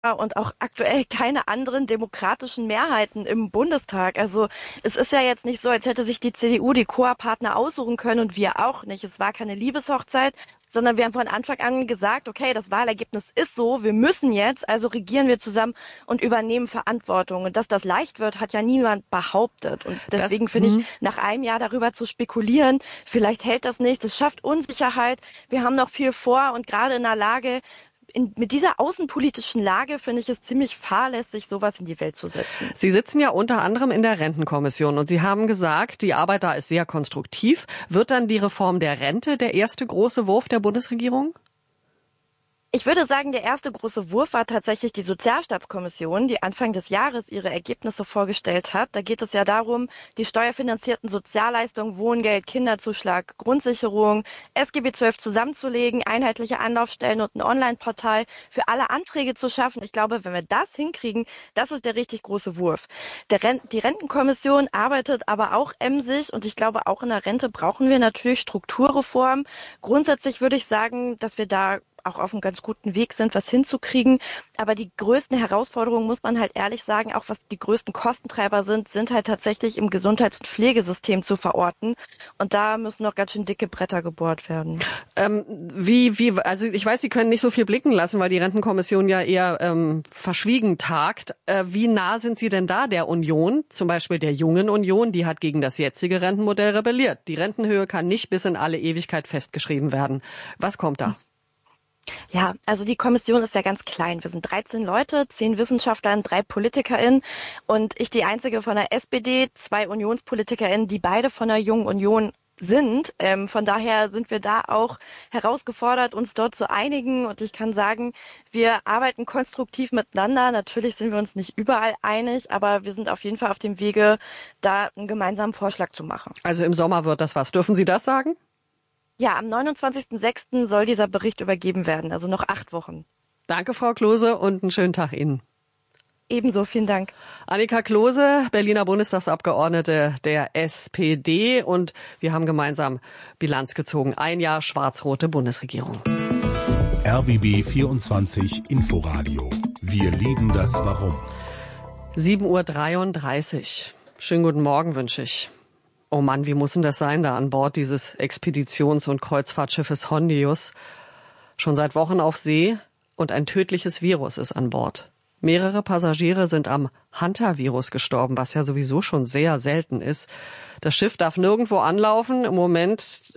und auch aktuell keine anderen demokratischen Mehrheiten im Bundestag. Also es ist ja jetzt nicht so, als hätte sich die CDU die Koalpartner aussuchen können und wir auch nicht. Es war keine Liebeshochzeit, sondern wir haben von Anfang an gesagt, okay, das Wahlergebnis ist so, wir müssen jetzt, also regieren wir zusammen und übernehmen Verantwortung. Und dass das leicht wird, hat ja niemand behauptet. Und deswegen finde ich, nach einem Jahr darüber zu spekulieren, vielleicht hält das nicht, das schafft Unsicherheit. Wir haben noch viel vor und gerade in einer Lage, mit dieser außenpolitischen Lage finde ich es ziemlich fahrlässig, sowas in die Welt zu setzen. Sie sitzen ja unter anderem in der Rentenkommission und Sie haben gesagt, die Arbeit da ist sehr konstruktiv. Wird dann die Reform der Rente der erste große Wurf der Bundesregierung? Ich würde sagen, der erste große Wurf war tatsächlich die Sozialstaatskommission, die Anfang des Jahres ihre Ergebnisse vorgestellt hat. Da geht es ja darum, die steuerfinanzierten Sozialleistungen, Wohngeld, Kinderzuschlag, Grundsicherung, SGB XII zusammenzulegen, einheitliche Anlaufstellen und ein Online-Portal für alle Anträge zu schaffen. Ich glaube, wenn wir das hinkriegen, das ist der richtig große Wurf. Die Rentenkommission arbeitet aber auch emsig und ich glaube, auch in der Rente brauchen wir natürlich Strukturreform. Grundsätzlich würde ich sagen, dass wir da auch auf einem ganz guten Weg sind, was hinzukriegen. Aber die größten Herausforderungen, muss man halt ehrlich sagen, auch was die größten Kostentreiber sind halt tatsächlich im Gesundheits- und Pflegesystem zu verorten. Und da müssen noch ganz schön dicke Bretter gebohrt werden. Also ich weiß, Sie können nicht so viel blicken lassen, weil die Rentenkommission ja eher verschwiegen tagt. Wie nah sind Sie denn da der Union, zum Beispiel der Jungen Union? Die hat gegen das jetzige Rentenmodell rebelliert. Die Rentenhöhe kann nicht bis in alle Ewigkeit festgeschrieben werden. Was kommt da? Ja, also die Kommission ist ja ganz klein. Wir sind 13 Leute, 10 WissenschaftlerInnen, 3 PolitikerInnen und ich die einzige von der SPD, 2 UnionspolitikerInnen, die beide von der Jungen Union sind. Von daher sind wir da auch herausgefordert, uns dort zu einigen. Und ich kann sagen, wir arbeiten konstruktiv miteinander. Natürlich sind wir uns nicht überall einig, aber wir sind auf jeden Fall auf dem Wege, da einen gemeinsamen Vorschlag zu machen. Also im Sommer wird das was. Dürfen Sie das sagen? Ja, am 29.06. soll dieser Bericht übergeben werden, also noch 8 Wochen. Danke, Frau Klose, und einen schönen Tag Ihnen. Ebenso, vielen Dank. Annika Klose, Berliner Bundestagsabgeordnete der SPD, und wir haben gemeinsam Bilanz gezogen. Ein Jahr schwarz-rote Bundesregierung. RBB 24 Inforadio. Wir lieben das Warum. 7:33 Uhr. Schönen guten Morgen wünsche ich. Oh Mann, wie muss denn das sein da an Bord dieses Expeditions- und Kreuzfahrtschiffes Hondius? Schon seit Wochen auf See und ein tödliches Virus ist an Bord. Mehrere Passagiere sind am Hantavirus gestorben, was ja sowieso schon sehr selten ist. Das Schiff darf nirgendwo anlaufen. Im Moment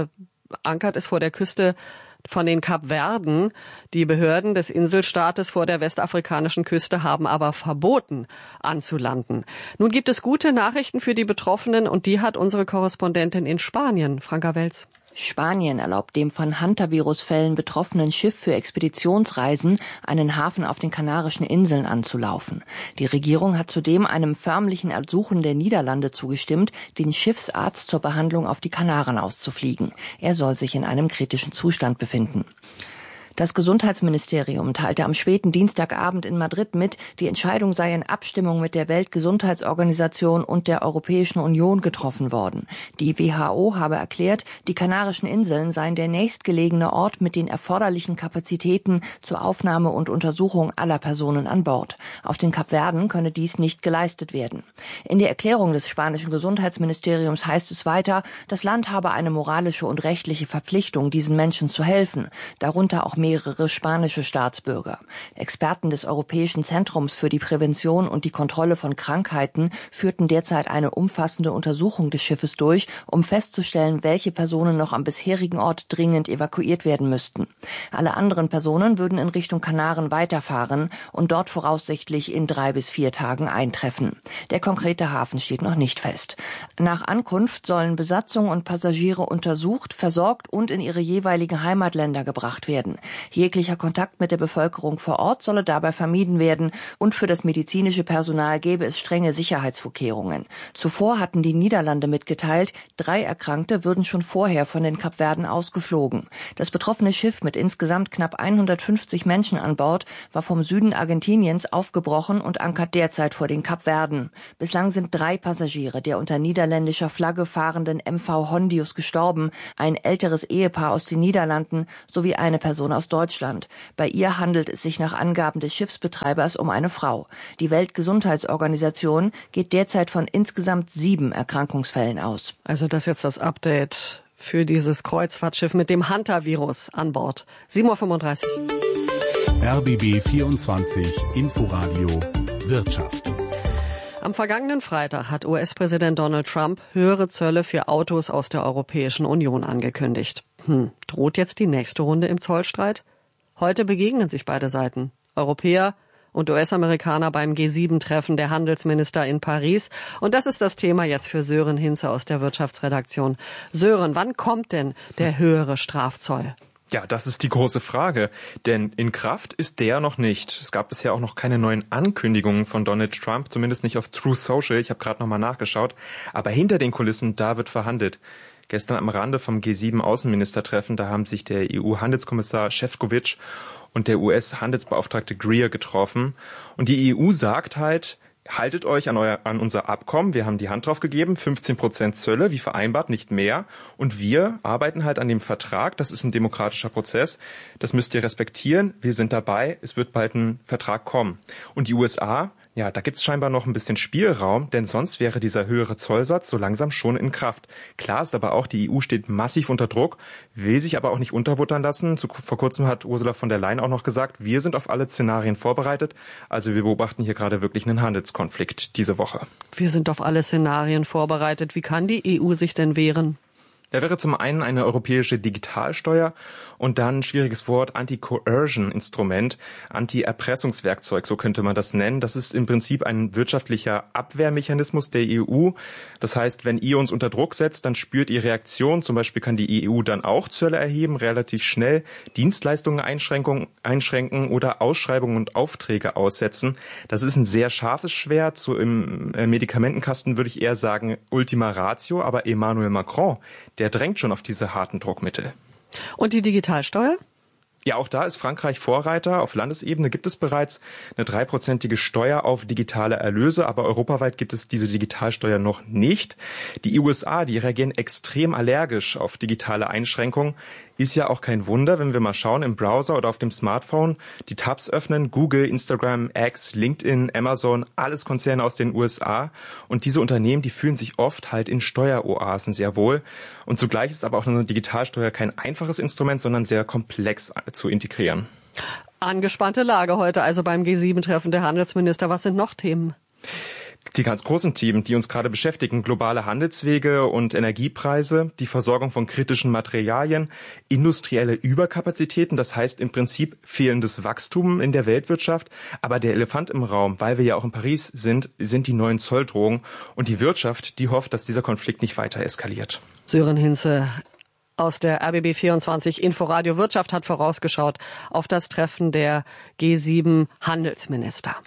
ankert es vor der Küste von den Kapverden. Die Behörden des Inselstaates vor der westafrikanischen Küste haben aber verboten, anzulanden. Nun gibt es gute Nachrichten für die Betroffenen und die hat unsere Korrespondentin in Spanien, Franka Welz. Spanien erlaubt dem von Hantavirus-Fällen betroffenen Schiff für Expeditionsreisen, einen Hafen auf den Kanarischen Inseln anzulaufen. Die Regierung hat zudem einem förmlichen Ersuchen der Niederlande zugestimmt, den Schiffsarzt zur Behandlung auf die Kanaren auszufliegen. Er soll sich in einem kritischen Zustand befinden. Das Gesundheitsministerium teilte am späten Dienstagabend in Madrid mit, die Entscheidung sei in Abstimmung mit der Weltgesundheitsorganisation und der Europäischen Union getroffen worden. Die WHO habe erklärt, die Kanarischen Inseln seien der nächstgelegene Ort mit den erforderlichen Kapazitäten zur Aufnahme und Untersuchung aller Personen an Bord. Auf den Kapverden könne dies nicht geleistet werden. In der Erklärung des spanischen Gesundheitsministeriums heißt es weiter, das Land habe eine moralische und rechtliche Verpflichtung, diesen Menschen zu helfen, darunter auch mehrere spanische Staatsbürger. Experten des Europäischen Zentrums für die Prävention und die Kontrolle von Krankheiten führten derzeit eine umfassende Untersuchung des Schiffes durch, um festzustellen, welche Personen noch am bisherigen Ort dringend evakuiert werden müssten. Alle anderen Personen würden in Richtung Kanaren weiterfahren und dort voraussichtlich in 3 bis 4 Tagen eintreffen. Der konkrete Hafen steht noch nicht fest. Nach Ankunft sollen Besatzung und Passagiere untersucht, versorgt und in ihre jeweiligen Heimatländer gebracht werden. Jeglicher Kontakt mit der Bevölkerung vor Ort solle dabei vermieden werden und für das medizinische Personal gäbe es strenge Sicherheitsvorkehrungen. Zuvor hatten die Niederlande mitgeteilt, 3 Erkrankte würden schon vorher von den Kapverden ausgeflogen. Das betroffene Schiff mit insgesamt knapp 150 Menschen an Bord war vom Süden Argentiniens aufgebrochen und ankert derzeit vor den Kapverden. Bislang sind 3 Passagiere der unter niederländischer Flagge fahrenden MV Hondius gestorben, ein älteres Ehepaar aus den Niederlanden sowie eine Person aus aus Deutschland. Bei ihr handelt es sich nach Angaben des Schiffsbetreibers um eine Frau. Die Weltgesundheitsorganisation geht derzeit von insgesamt 7 Erkrankungsfällen aus. Also das ist jetzt das Update für dieses Kreuzfahrtschiff mit dem Hantavirus an Bord. 7:35 Uhr. RBB 24 Inforadio Wirtschaft. Am vergangenen Freitag hat US-Präsident Donald Trump höhere Zölle für Autos aus der Europäischen Union angekündigt. Droht jetzt die nächste Runde im Zollstreit? Heute begegnen sich beide Seiten, Europäer und US-Amerikaner beim G7-Treffen der Handelsminister in Paris. Und das ist das Thema jetzt für Sören Hinze aus der Wirtschaftsredaktion. Sören, wann kommt denn der höhere Strafzoll? Ja, das ist die große Frage, denn in Kraft ist der noch nicht. Es gab bisher auch noch keine neuen Ankündigungen von Donald Trump, zumindest nicht auf Truth Social. Ich habe gerade nochmal nachgeschaut. Aber hinter den Kulissen, da wird verhandelt. Gestern am Rande vom G7-Außenministertreffen, da haben sich der EU-Handelskommissar Šefčovič und der US-Handelsbeauftragte Greer getroffen. Und die EU sagt halt, haltet euch an unser Abkommen. Wir haben die Hand drauf gegeben, 15% Zölle, wie vereinbart, nicht mehr. Und wir arbeiten halt an dem Vertrag. Das ist ein demokratischer Prozess. Das müsst ihr respektieren. Wir sind dabei. Es wird bald ein Vertrag kommen. Und die USA, ja, da gibt's scheinbar noch ein bisschen Spielraum, denn sonst wäre dieser höhere Zollsatz so langsam schon in Kraft. Klar ist aber auch, die EU steht massiv unter Druck, will sich aber auch nicht unterbuttern lassen. Vor kurzem hat Ursula von der Leyen auch noch gesagt, wir sind auf alle Szenarien vorbereitet. Also wir beobachten hier gerade wirklich einen Handelskonflikt diese Woche. Wir sind auf alle Szenarien vorbereitet. Wie kann die EU sich denn wehren? Da wäre zum einen eine europäische Digitalsteuer und dann, schwieriges Wort, Anti-Coercion-Instrument, Anti-Erpressungswerkzeug, so könnte man das nennen. Das ist im Prinzip ein wirtschaftlicher Abwehrmechanismus der EU. Das heißt, wenn ihr uns unter Druck setzt, dann spürt ihr Reaktion. Zum Beispiel kann die EU dann auch Zölle erheben, relativ schnell Dienstleistungen einschränken oder Ausschreibungen und Aufträge aussetzen. Das ist ein sehr scharfes Schwert. So im Medikamentenkasten würde ich eher sagen Ultima Ratio, aber Emmanuel Macron, der drängt schon auf diese harten Druckmittel. Und die Digitalsteuer? Ja, auch da ist Frankreich Vorreiter. Auf Landesebene gibt es bereits eine 3%ige Steuer auf digitale Erlöse, aber europaweit gibt es diese Digitalsteuer noch nicht. Die USA, die reagieren extrem allergisch auf digitale Einschränkungen. Ist ja auch kein Wunder, wenn wir mal schauen im Browser oder auf dem Smartphone, die Tabs öffnen, Google, Instagram, X, LinkedIn, Amazon, alles Konzerne aus den USA. Und diese Unternehmen, die fühlen sich oft halt in Steueroasen sehr wohl. Und zugleich ist aber auch eine Digitalsteuer kein einfaches Instrument, sondern sehr komplex zu integrieren. Angespannte Lage heute also beim G7-Treffen der Handelsminister. Was sind noch Themen? Die ganz großen Themen, die uns gerade beschäftigen, globale Handelswege und Energiepreise, die Versorgung von kritischen Materialien, industrielle Überkapazitäten, das heißt im Prinzip fehlendes Wachstum in der Weltwirtschaft. Aber der Elefant im Raum, weil wir ja auch in Paris sind die neuen Zolldrohungen. Und die Wirtschaft, die hofft, dass dieser Konflikt nicht weiter eskaliert. Sören Hinze aus der RBB 24 Inforadio Wirtschaft hat vorausgeschaut auf das Treffen der G7 Handelsminister.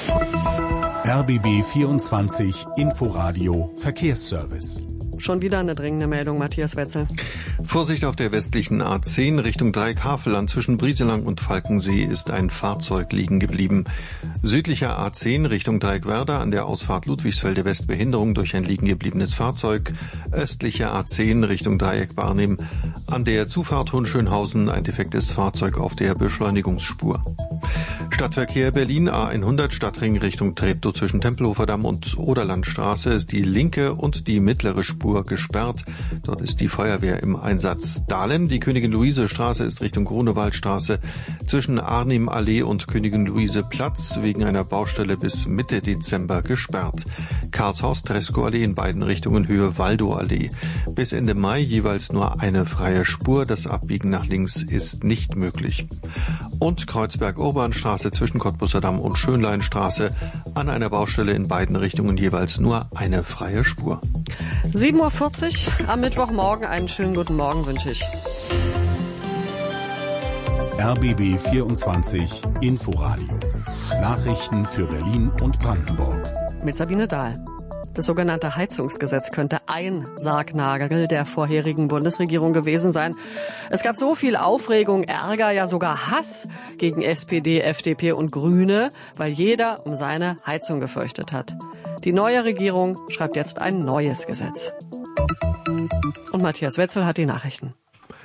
RBB 24 Inforadio Verkehrsservice. Schon wieder eine dringende Meldung, Matthias Wetzel. Vorsicht auf der westlichen A10 Richtung Dreieckhaveland. Zwischen Brieselang und Falkensee ist ein Fahrzeug liegen geblieben. Südlicher A10 Richtung Dreieckwerder an der Ausfahrt Ludwigsfelde West Behinderung durch ein liegen gebliebenes Fahrzeug. Östlicher A10 Richtung Dreieck Barnim an der Zufahrt Hohenschönhausen ein defektes Fahrzeug auf der Beschleunigungsspur. Stadtverkehr Berlin A100 Stadtring Richtung Treptow zwischen Tempelhofer Damm und Oderlandstraße ist die linke und die mittlere Spur gesperrt. Dort ist die Feuerwehr im Einsatz. Dahlem, die Königin-Luise-Straße ist Richtung Grunewaldstraße zwischen Arnim-Allee und Königin-Luise-Platz wegen einer Baustelle bis Mitte Dezember gesperrt. Karlshaus-Tresco-Allee in beiden Richtungen Höhe Waldow-Allee. Bis Ende Mai jeweils nur eine freie Spur. Das Abbiegen nach links ist nicht möglich. Und Kreuzberg-Urbanstraße zwischen Cottbusser Damm und Schönleinstraße an einer Baustelle in beiden Richtungen jeweils nur eine freie Spur. 7:40 Uhr am Mittwochmorgen. Einen schönen guten Morgen wünsche ich. RBB 24 Inforadio. Nachrichten für Berlin und Brandenburg. Mit Sabine Dahl. Das sogenannte Heizungsgesetz könnte ein Sargnagel der vorherigen Bundesregierung gewesen sein. Es gab so viel Aufregung, Ärger, ja sogar Hass gegen SPD, FDP und Grüne, weil jeder um seine Heizung gefürchtet hat. Die neue Regierung schreibt jetzt ein neues Gesetz. Und Matthias Wetzel hat die Nachrichten.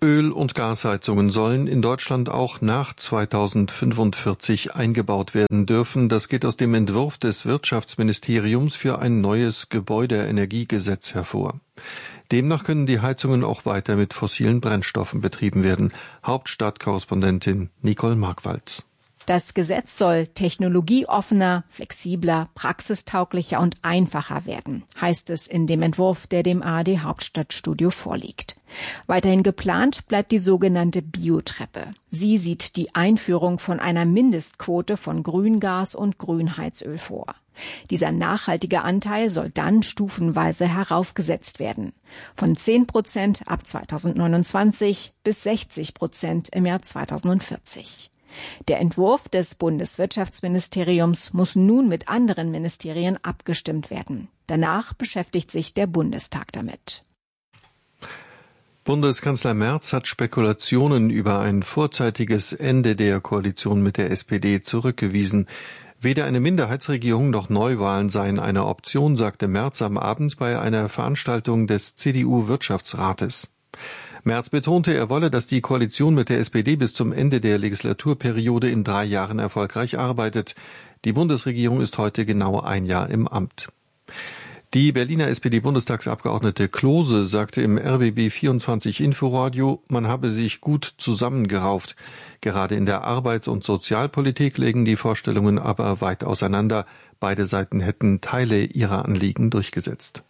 Öl- und Gasheizungen sollen in Deutschland auch nach 2045 eingebaut werden dürfen. Das geht aus dem Entwurf des Wirtschaftsministeriums für ein neues Gebäudeenergiegesetz hervor. Demnach können die Heizungen auch weiter mit fossilen Brennstoffen betrieben werden. Hauptstadtkorrespondentin Nicole Markwald. Das Gesetz soll technologieoffener, flexibler, praxistauglicher und einfacher werden, heißt es in dem Entwurf, der dem ARD Hauptstadtstudio vorliegt. Weiterhin geplant bleibt die sogenannte Biotreppe. Sie sieht die Einführung von einer Mindestquote von Grüngas und Grünheizöl vor. Dieser nachhaltige Anteil soll dann stufenweise heraufgesetzt werden. Von 10% ab 2029 bis 60% im Jahr 2040. Der Entwurf des Bundeswirtschaftsministeriums muss nun mit anderen Ministerien abgestimmt werden. Danach beschäftigt sich der Bundestag damit. Bundeskanzler Merz hat Spekulationen über ein vorzeitiges Ende der Koalition mit der SPD zurückgewiesen. Weder eine Minderheitsregierung noch Neuwahlen seien eine Option, sagte Merz am Abend bei einer Veranstaltung des CDU-Wirtschaftsrates. Merz betonte, er wolle, dass die Koalition mit der SPD bis zum Ende der Legislaturperiode in 3 Jahren erfolgreich arbeitet. Die Bundesregierung ist heute genau 1 Jahr im Amt. Die Berliner SPD-Bundestagsabgeordnete Klose sagte im RBB 24 Inforadio, man habe sich gut zusammengerauft. Gerade in der Arbeits- und Sozialpolitik lägen die Vorstellungen aber weit auseinander. Beide Seiten hätten Teile ihrer Anliegen durchgesetzt.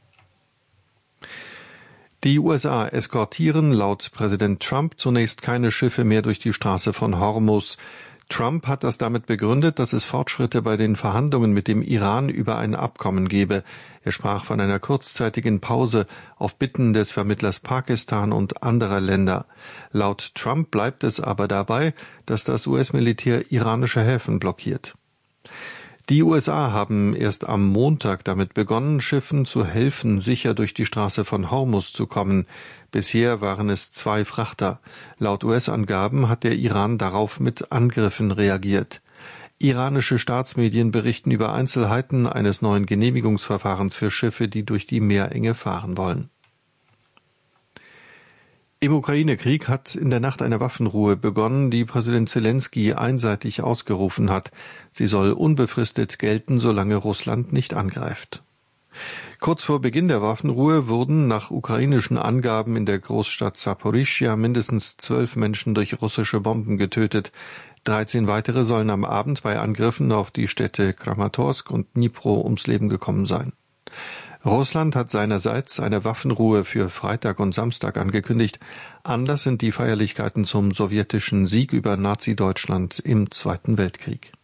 Die USA eskortieren laut Präsident Trump zunächst keine Schiffe mehr durch die Straße von Hormuz. Trump hat das damit begründet, dass es Fortschritte bei den Verhandlungen mit dem Iran über ein Abkommen gebe. Er sprach von einer kurzzeitigen Pause auf Bitten des Vermittlers Pakistan und anderer Länder. Laut Trump bleibt es aber dabei, dass das US-Militär iranische Häfen blockiert. Die USA haben erst am Montag damit begonnen, Schiffen zu helfen, sicher durch die Straße von Hormuz zu kommen. Bisher waren es 2 Frachter. Laut US-Angaben hat der Iran darauf mit Angriffen reagiert. Iranische Staatsmedien berichten über Einzelheiten eines neuen Genehmigungsverfahrens für Schiffe, die durch die Meerenge fahren wollen. Im Ukraine-Krieg hat in der Nacht eine Waffenruhe begonnen, die Präsident Zelensky einseitig ausgerufen hat. Sie soll unbefristet gelten, solange Russland nicht angreift. Kurz vor Beginn der Waffenruhe wurden nach ukrainischen Angaben in der Großstadt Saporischschja mindestens 12 Menschen durch russische Bomben getötet. 13 weitere sollen am Abend bei Angriffen auf die Städte Kramatorsk und Dnipro ums Leben gekommen sein. Russland hat seinerseits eine Waffenruhe für Freitag und Samstag angekündigt. Anlass sind die Feierlichkeiten zum sowjetischen Sieg über Nazi-Deutschland im Zweiten Weltkrieg.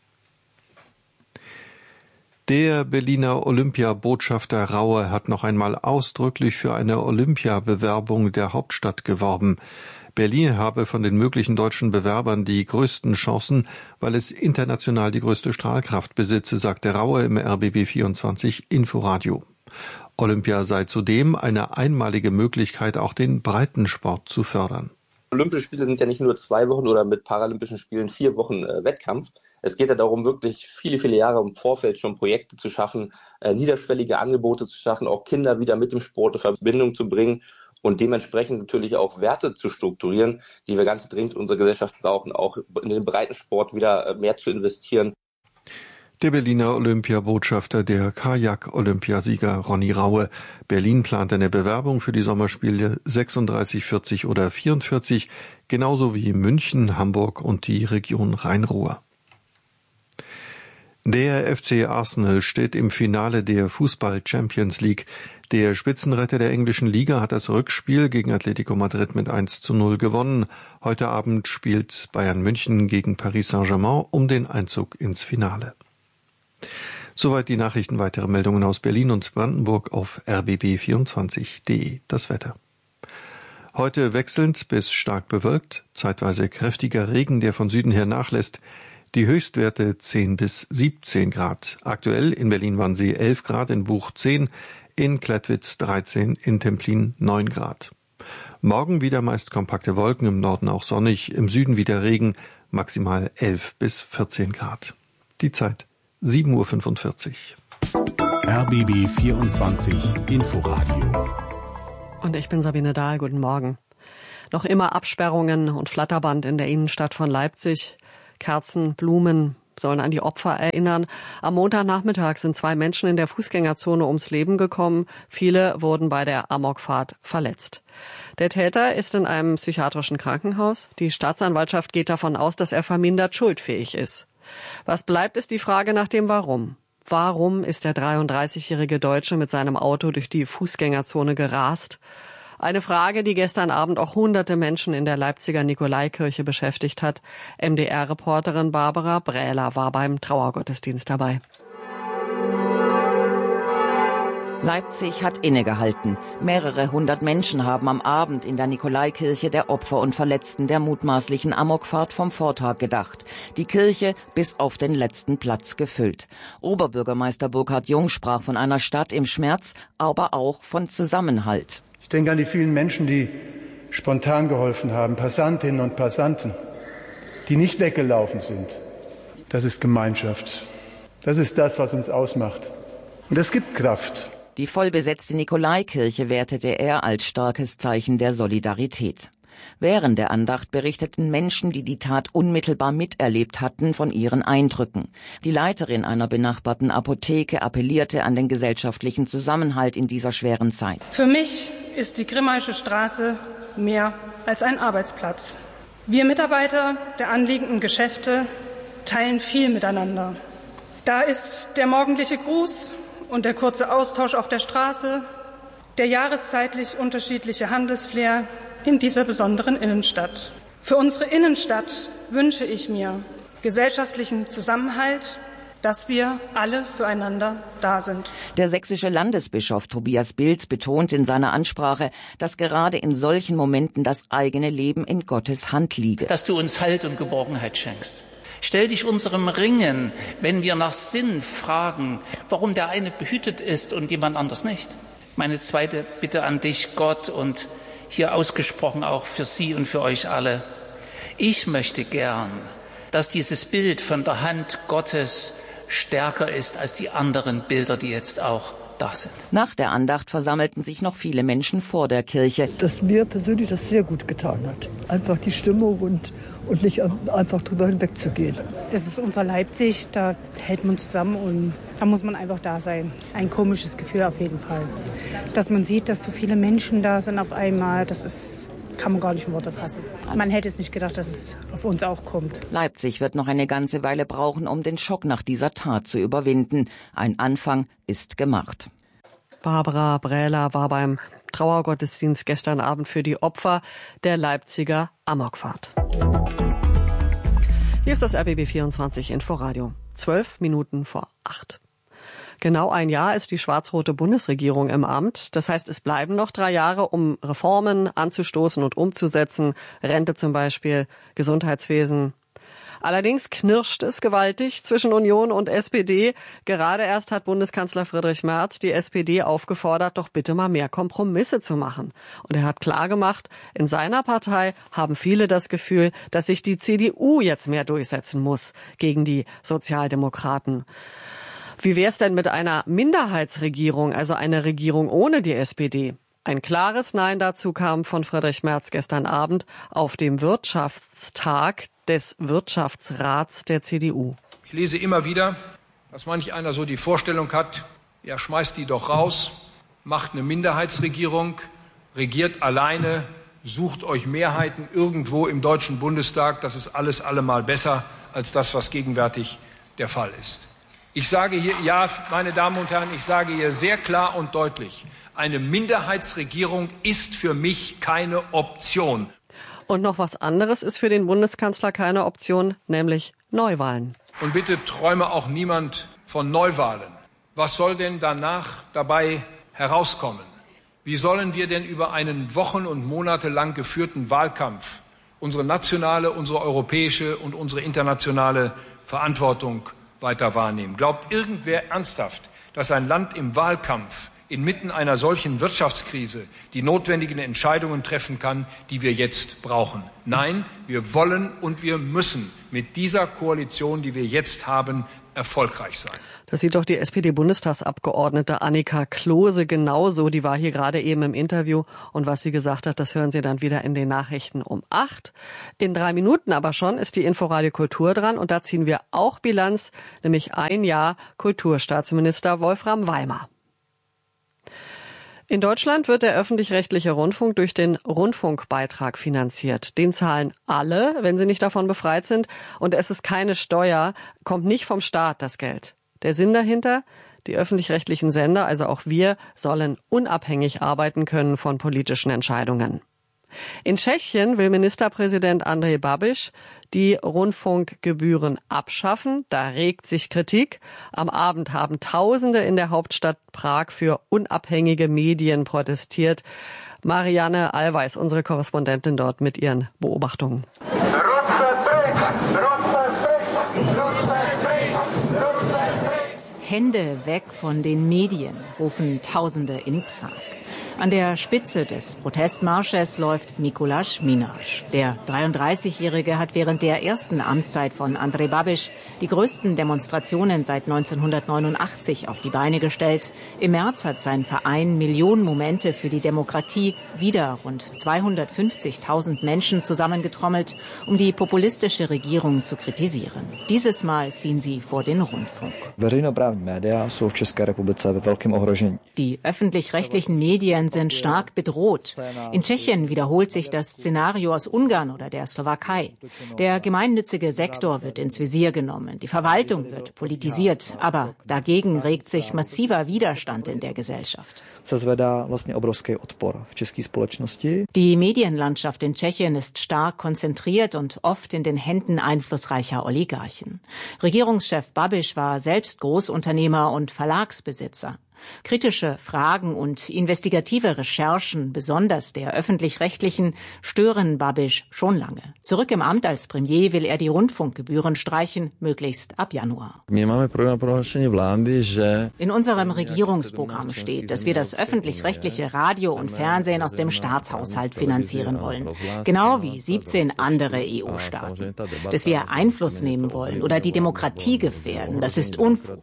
Der Berliner Olympiabotschafter Raue hat noch einmal ausdrücklich für eine Olympiabewerbung der Hauptstadt geworben. Berlin habe von den möglichen deutschen Bewerbern die größten Chancen, weil es international die größte Strahlkraft besitze, sagte Raue im RBB 24 Inforadio. Olympia sei zudem eine einmalige Möglichkeit, auch den Breitensport zu fördern. Olympische Spiele sind ja nicht nur 2 Wochen oder mit Paralympischen Spielen 4 Wochen Wettkampf. Es geht ja darum, wirklich viele, viele Jahre im Vorfeld schon Projekte zu schaffen, niederschwellige Angebote zu schaffen, auch Kinder wieder mit dem Sport in Verbindung zu bringen und dementsprechend natürlich auch Werte zu strukturieren, die wir ganz dringend in unserer Gesellschaft brauchen, auch in den Breitensport wieder mehr zu investieren. Der Berliner Olympiabotschafter, der Kajak-Olympiasieger Ronny Raue. Berlin plant eine Bewerbung für die Sommerspiele 36, 40 oder 44, genauso wie München, Hamburg und die Region Rhein-Ruhr. Der FC Arsenal steht im Finale der Fußball-Champions League. Der Spitzenretter der englischen Liga hat das Rückspiel gegen Atletico Madrid mit 1:0 gewonnen. Heute Abend spielt Bayern München gegen Paris Saint-Germain um den Einzug ins Finale. Soweit die Nachrichten. Weitere Meldungen aus Berlin und Brandenburg auf rbb24.de. Das Wetter. Heute wechselnd bis stark bewölkt, zeitweise kräftiger Regen, der von Süden her nachlässt. Die Höchstwerte 10 bis 17 Grad. Aktuell in Berlin-Wannsee 11 Grad, in Buch 10, in Klettwitz 13, in Templin 9 Grad. Morgen wieder meist kompakte Wolken, im Norden auch sonnig, im Süden wieder Regen, maximal 11 bis 14 Grad. Die Zeit 7:45 Uhr. RBB 24 Inforadio. Und ich bin Sabine Dahl. Guten Morgen. Noch immer Absperrungen und Flatterband in der Innenstadt von Leipzig. Kerzen, Blumen sollen an die Opfer erinnern. Am Montagnachmittag sind 2 Menschen in der Fußgängerzone ums Leben gekommen. Viele wurden bei der Amokfahrt verletzt. Der Täter ist in einem psychiatrischen Krankenhaus. Die Staatsanwaltschaft geht davon aus, dass er vermindert schuldfähig ist. Was bleibt, ist die Frage nach dem Warum. Warum ist der 33-jährige Deutsche mit seinem Auto durch die Fußgängerzone gerast? Eine Frage, die gestern Abend auch hunderte Menschen in der Leipziger Nikolaikirche beschäftigt hat. MDR-Reporterin Barbara Brähler war beim Trauergottesdienst dabei. Leipzig hat innegehalten. Mehrere hundert Menschen haben am Abend in der Nikolaikirche der Opfer und Verletzten der mutmaßlichen Amokfahrt vom Vortag gedacht. Die Kirche bis auf den letzten Platz gefüllt. Oberbürgermeister Burkhard Jung sprach von einer Stadt im Schmerz, aber auch von Zusammenhalt. Ich denke an die vielen Menschen, die spontan geholfen haben, Passantinnen und Passanten, die nicht weggelaufen sind. Das ist Gemeinschaft. Das ist das, was uns ausmacht. Und es gibt Kraft. Die vollbesetzte Nikolaikirche wertete er als starkes Zeichen der Solidarität. Während der Andacht berichteten Menschen, die die Tat unmittelbar miterlebt hatten, von ihren Eindrücken. Die Leiterin einer benachbarten Apotheke appellierte an den gesellschaftlichen Zusammenhalt in dieser schweren Zeit. Für mich ist die Grimmaische Straße mehr als ein Arbeitsplatz. Wir Mitarbeiter der anliegenden Geschäfte teilen viel miteinander. Da ist der morgendliche Gruß und der kurze Austausch auf der Straße, der jahreszeitlich unterschiedliche Handelsflair in dieser besonderen Innenstadt. Für unsere Innenstadt wünsche ich mir gesellschaftlichen Zusammenhalt, dass wir alle füreinander da sind. Der sächsische Landesbischof Tobias Bilz betont in seiner Ansprache, dass gerade in solchen Momenten das eigene Leben in Gottes Hand liege. Dass du uns Halt und Geborgenheit schenkst. Stell dich unserem Ringen, wenn wir nach Sinn fragen, warum der eine behütet ist und jemand anders nicht. Meine zweite Bitte an dich, Gott, und hier ausgesprochen auch für Sie und für euch alle. Ich möchte gern, dass dieses Bild von der Hand Gottes stärker ist als die anderen Bilder, die jetzt auch da sind. Nach der Andacht versammelten sich noch viele Menschen vor der Kirche. Dass mir persönlich das sehr gut getan hat. Einfach die Stimmung und nicht einfach drüber hinwegzugehen. Das ist unser Leipzig, da hält man zusammen und da muss man einfach da sein. Ein komisches Gefühl auf jeden Fall. Dass man sieht, dass so viele Menschen da sind auf einmal, kann man gar nicht in Worte fassen. Man hätte es nicht gedacht, dass es auf uns auch kommt. Leipzig wird noch eine ganze Weile brauchen, um den Schock nach dieser Tat zu überwinden. Ein Anfang ist gemacht. Barbara Brähler war beim Trauergottesdienst gestern Abend für die Opfer der Leipziger Amokfahrt. Hier ist das RBB 24 Inforadio. 12 Minuten vor 8. Genau ein Jahr ist die schwarz-rote Bundesregierung im Amt. Das heißt, es bleiben noch 3 Jahre, um Reformen anzustoßen und umzusetzen. Rente zum Beispiel, Gesundheitswesen. Allerdings knirscht es gewaltig zwischen Union und SPD. Gerade erst hat Bundeskanzler Friedrich Merz die SPD aufgefordert, doch bitte mal mehr Kompromisse zu machen. Und er hat klargemacht, in seiner Partei haben viele das Gefühl, dass sich die CDU jetzt mehr durchsetzen muss gegen die Sozialdemokraten. Wie wäre es denn mit einer Minderheitsregierung, also einer Regierung ohne die SPD? Ein klares Nein dazu kam von Friedrich Merz gestern Abend auf dem Wirtschaftstag des Wirtschaftsrats der CDU. Ich lese immer wieder, dass manch einer so die Vorstellung hat, ja, schmeißt die doch raus, macht eine Minderheitsregierung, regiert alleine, sucht euch Mehrheiten irgendwo im Deutschen Bundestag. Das ist alles allemal besser als das, was gegenwärtig der Fall ist. Ich sage hier, ja, meine Damen und Herren, ich sage hier sehr klar und deutlich, eine Minderheitsregierung ist für mich keine Option. Und noch was anderes ist für den Bundeskanzler keine Option, nämlich Neuwahlen. Und bitte träume auch niemand von Neuwahlen. Was soll denn danach dabei herauskommen? Wie sollen wir denn über einen wochen- und monatelang geführten Wahlkampf unsere nationale, unsere europäische und unsere internationale Verantwortung weiter wahrnehmen? Glaubt irgendwer ernsthaft, dass ein Land im Wahlkampf inmitten einer solchen Wirtschaftskrise die notwendigen Entscheidungen treffen kann, die wir jetzt brauchen. Nein, wir wollen und wir müssen mit dieser Koalition, die wir jetzt haben, erfolgreich sein. Das sieht doch die SPD-Bundestagsabgeordnete Annika Klose genauso. Die war hier gerade eben im Interview. Und was sie gesagt hat, das hören Sie dann wieder in den Nachrichten um 8. In 3 Minuten aber schon ist die Inforadio Kultur dran. Und da ziehen wir auch Bilanz, nämlich ein Jahr Kulturstaatsminister Wolfram Weimar. In Deutschland wird der öffentlich-rechtliche Rundfunk durch den Rundfunkbeitrag finanziert. Den zahlen alle, wenn sie nicht davon befreit sind. Und es ist keine Steuer, kommt nicht vom Staat das Geld. Der Sinn dahinter? Die öffentlich-rechtlichen Sender, also auch wir, sollen unabhängig arbeiten können von politischen Entscheidungen. In Tschechien will Ministerpräsident Andrej Babiš die Rundfunkgebühren abschaffen. Da regt sich Kritik. Am Abend haben Tausende in der Hauptstadt Prag für unabhängige Medien protestiert. Marianne Allweis, unsere Korrespondentin dort, mit ihren Beobachtungen. Hände weg von den Medien, rufen Tausende in Prag. An der Spitze des Protestmarsches läuft Mikuláš Minář. Der 33-Jährige hat während der ersten Amtszeit von Andrej Babiš die größten Demonstrationen seit 1989 auf die Beine gestellt. Im März hat sein Verein Millionen Momente für die Demokratie wieder rund 250.000 Menschen zusammengetrommelt, um die populistische Regierung zu kritisieren. Dieses Mal ziehen sie vor den Rundfunk. Die öffentlich-rechtlichen Medien sind stark bedroht. In Tschechien wiederholt sich das Szenario aus Ungarn oder der Slowakei. Der gemeinnützige Sektor wird ins Visier genommen, die Verwaltung wird politisiert, aber dagegen regt sich massiver Widerstand in der Gesellschaft. Die Medienlandschaft in Tschechien ist stark konzentriert und oft in den Händen einflussreicher Oligarchen. Regierungschef Babiš war selbst Großunternehmer und Verlagsbesitzer. Kritische Fragen und investigative Recherchen, besonders der öffentlich-rechtlichen, stören Babiš schon lange. Zurück im Amt als Premier will er die Rundfunkgebühren streichen, möglichst ab Januar. In unserem Regierungsprogramm steht, dass wir das öffentlich-rechtliche Radio und Fernsehen aus dem Staatshaushalt finanzieren wollen, genau wie 17 andere EU-Staaten. Dass wir Einfluss nehmen wollen oder die Demokratie gefährden, das ist Unfug.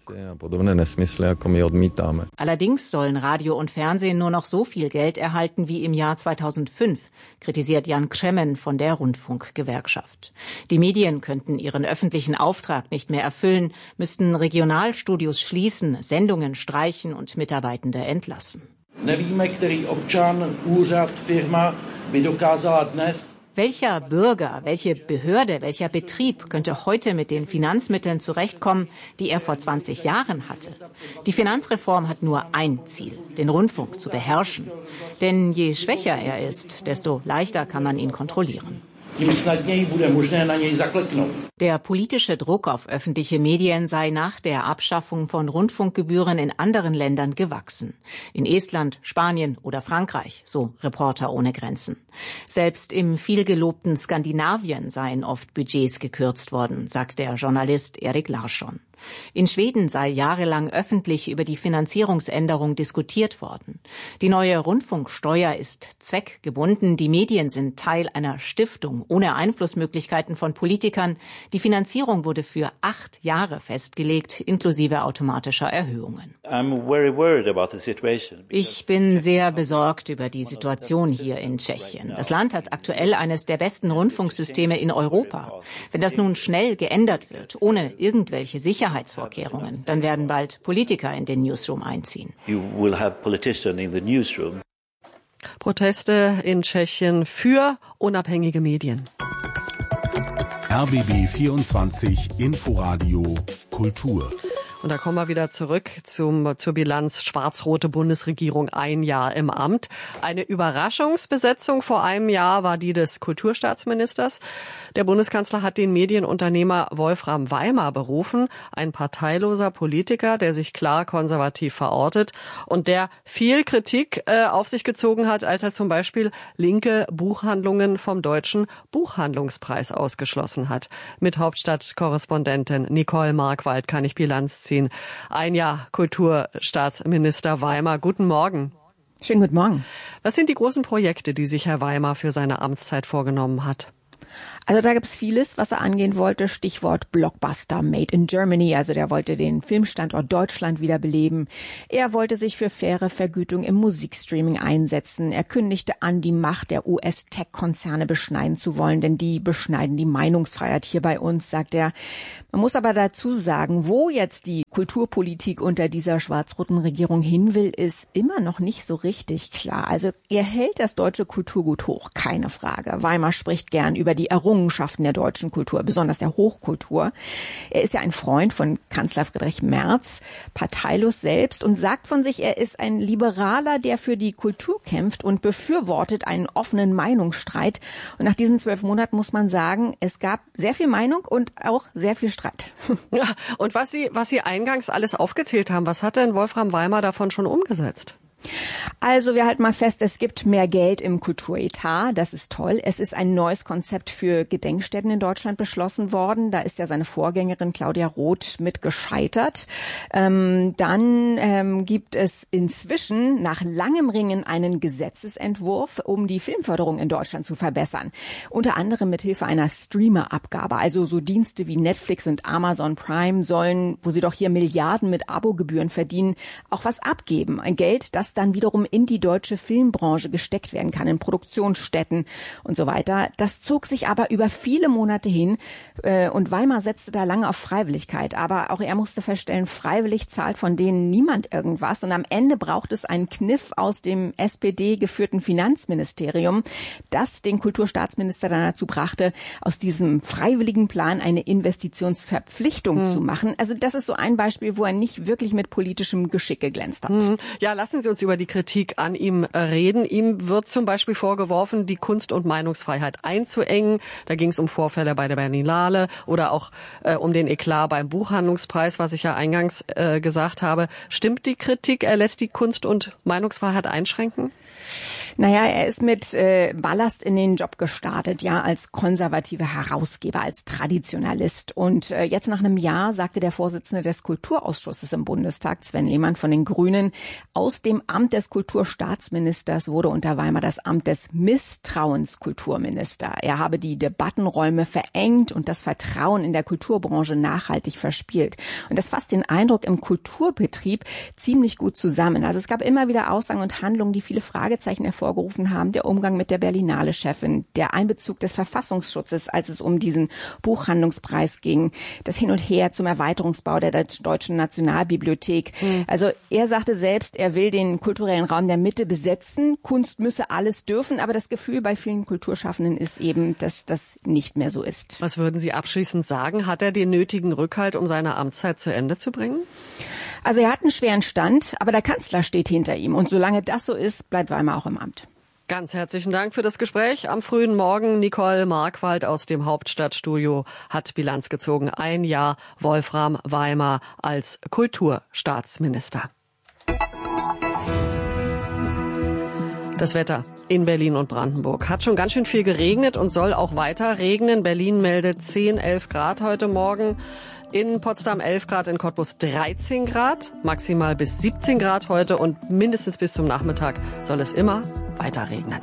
Allerdings sollen Radio und Fernsehen nur noch so viel Geld erhalten wie im Jahr 2005, kritisiert Jan Křemen von der Rundfunkgewerkschaft. Die Medien könnten ihren öffentlichen Auftrag nicht mehr erfüllen, müssten Regionalstudios schließen, Sendungen streichen und Mitarbeitende entlassen. Welcher Bürger, welche Behörde, welcher Betrieb könnte heute mit den Finanzmitteln zurechtkommen, die er vor 20 Jahren hatte? Die Finanzreform hat nur ein Ziel, den Rundfunk zu beherrschen. Denn je schwächer er ist, desto leichter kann man ihn kontrollieren. Der politische Druck auf öffentliche Medien sei nach der Abschaffung von Rundfunkgebühren in anderen Ländern gewachsen. In Estland, Spanien oder Frankreich, so Reporter ohne Grenzen. Selbst im vielgelobten Skandinavien seien oft Budgets gekürzt worden, sagt der Journalist Erik Larsson. In Schweden sei jahrelang öffentlich über die Finanzierungsänderung diskutiert worden. Die neue Rundfunksteuer ist zweckgebunden. Die Medien sind Teil einer Stiftung ohne Einflussmöglichkeiten von Politikern. Die Finanzierung wurde für 8 Jahre festgelegt, inklusive automatischer Erhöhungen. Ich bin sehr besorgt über die Situation hier in Tschechien. Das Land hat aktuell eines der besten Rundfunksysteme in Europa. Wenn das nun schnell geändert wird, ohne irgendwelche Sicherheitsvorkehrungen, dann werden bald Politiker in den Newsroom einziehen. Proteste in Tschechien für unabhängige Medien. RBB 24 Inforadio Kultur. Und da kommen wir wieder zurück zur Bilanz schwarz-rote Bundesregierung, ein Jahr im Amt. Eine Überraschungsbesetzung vor einem Jahr war die des Kulturstaatsministers. Der Bundeskanzler hat den Medienunternehmer Wolfram Weimar berufen, ein parteiloser Politiker, der sich klar konservativ verortet und der viel Kritik auf sich gezogen hat, als er zum Beispiel linke Buchhandlungen vom Deutschen Buchhandlungspreis ausgeschlossen hat. Mit Hauptstadtkorrespondentin Nicole Markwald kann ich Bilanz ziehen. 2010. Ein Jahr Kulturstaatsminister Weimar. Guten Morgen. Schönen guten Morgen. Was sind die großen Projekte, die sich Herr Weimar für seine Amtszeit vorgenommen hat? Also da gibt es vieles, was er angehen wollte. Stichwort Blockbuster Made in Germany. Also der wollte den Filmstandort Deutschland wiederbeleben. Er wollte sich für faire Vergütung im Musikstreaming einsetzen. Er kündigte an, die Macht der US-Tech-Konzerne beschneiden zu wollen, denn die beschneiden die Meinungsfreiheit hier bei uns, sagt er. Man muss aber dazu sagen, wo jetzt die Kulturpolitik unter dieser schwarz-roten Regierung hin will, ist immer noch nicht so richtig klar. Also er hält das deutsche Kulturgut hoch, keine Frage. Weimar spricht gern über die Errungenschaften der deutschen Kultur, besonders der Hochkultur. Er ist ja ein Freund von Kanzler Friedrich Merz, parteilos selbst und sagt von sich, er ist ein Liberaler, der für die Kultur kämpft und befürwortet einen offenen Meinungsstreit. Und nach diesen 12 Monaten muss man sagen, es gab sehr viel Meinung und auch sehr viel Streit. Ja, und was Sie eingangs alles aufgezählt haben, was hat denn Wolfram Weimar davon schon umgesetzt? Also wir halten mal fest, es gibt mehr Geld im Kulturetat, das ist toll. Es ist ein neues Konzept für Gedenkstätten in Deutschland beschlossen worden. Da ist ja seine Vorgängerin Claudia Roth mit gescheitert. Dann gibt es inzwischen nach langem Ringen einen Gesetzesentwurf, um die Filmförderung in Deutschland zu verbessern. Unter anderem mit Hilfe einer Streamer-Abgabe. Also so Dienste wie Netflix und Amazon Prime sollen, wo sie doch hier Milliarden mit Abogebühren verdienen, auch was abgeben. Ein Geld, das dann wiederum in die deutsche Filmbranche gesteckt werden kann, in Produktionsstätten und so weiter. Das zog sich aber über viele Monate hin und Weimar setzte da lange auf Freiwilligkeit. Aber auch er musste feststellen, freiwillig zahlt von denen niemand irgendwas. Und am Ende braucht es einen Kniff aus dem SPD-geführten Finanzministerium, das den Kulturstaatsminister dann dazu brachte, aus diesem freiwilligen Plan eine Investitionsverpflichtung zu machen. Also das ist so ein Beispiel, wo er nicht wirklich mit politischem Geschick geglänzt hat. Ja, lassen Sie uns über die Kritik an ihm reden. Ihm wird zum Beispiel vorgeworfen, die Kunst- und Meinungsfreiheit einzuengen. Da ging es um Vorfälle bei der Berlinale oder auch um den Eklat beim Buchhandlungspreis, was ich ja eingangs gesagt habe. Stimmt die Kritik, er lässt die Kunst- und Meinungsfreiheit einschränken? Naja, er ist mit Ballast in den Job gestartet, ja, als konservativer Herausgeber, als Traditionalist. Und jetzt nach einem Jahr sagte der Vorsitzende des Kulturausschusses im Bundestag, Sven Lehmann von den Grünen, aus dem Amt des Kulturstaatsministers wurde unter Weimar das Amt des Misstrauenskulturminister. Er habe die Debattenräume verengt und das Vertrauen in der Kulturbranche nachhaltig verspielt. Und das fasst den Eindruck im Kulturbetrieb ziemlich gut zusammen. Also es gab immer wieder Aussagen und Handlungen, die viele Fragezeichen hervorgerufen haben. Der Umgang mit der Berlinale-Chefin, der Einbezug des Verfassungsschutzes, als es um diesen Buchhandlungspreis ging, das Hin und Her zum Erweiterungsbau der Deutschen Nationalbibliothek. Also er sagte selbst, er will den kulturellen Raum der Mitte besetzen. Kunst müsse alles dürfen, aber das Gefühl bei vielen Kulturschaffenden ist eben, dass das nicht mehr so ist. Was würden Sie abschließend sagen? Hat er den nötigen Rückhalt, um seine Amtszeit zu Ende zu bringen? Also er hat einen schweren Stand, aber der Kanzler steht hinter ihm. Und solange das so ist, bleibt Weimar auch im Amt. Ganz herzlichen Dank für das Gespräch. Am frühen Morgen Nicole Markwald aus dem Hauptstadtstudio hat Bilanz gezogen. Ein Jahr Wolfram Weimar als Kulturstaatsminister. Das Wetter in Berlin und Brandenburg hat schon ganz schön viel geregnet und soll auch weiter regnen. Berlin meldet 10, 11 Grad heute Morgen. In Potsdam 11 Grad, in Cottbus 13 Grad, maximal bis 17 Grad heute und mindestens bis zum Nachmittag soll es immer weiter regnen.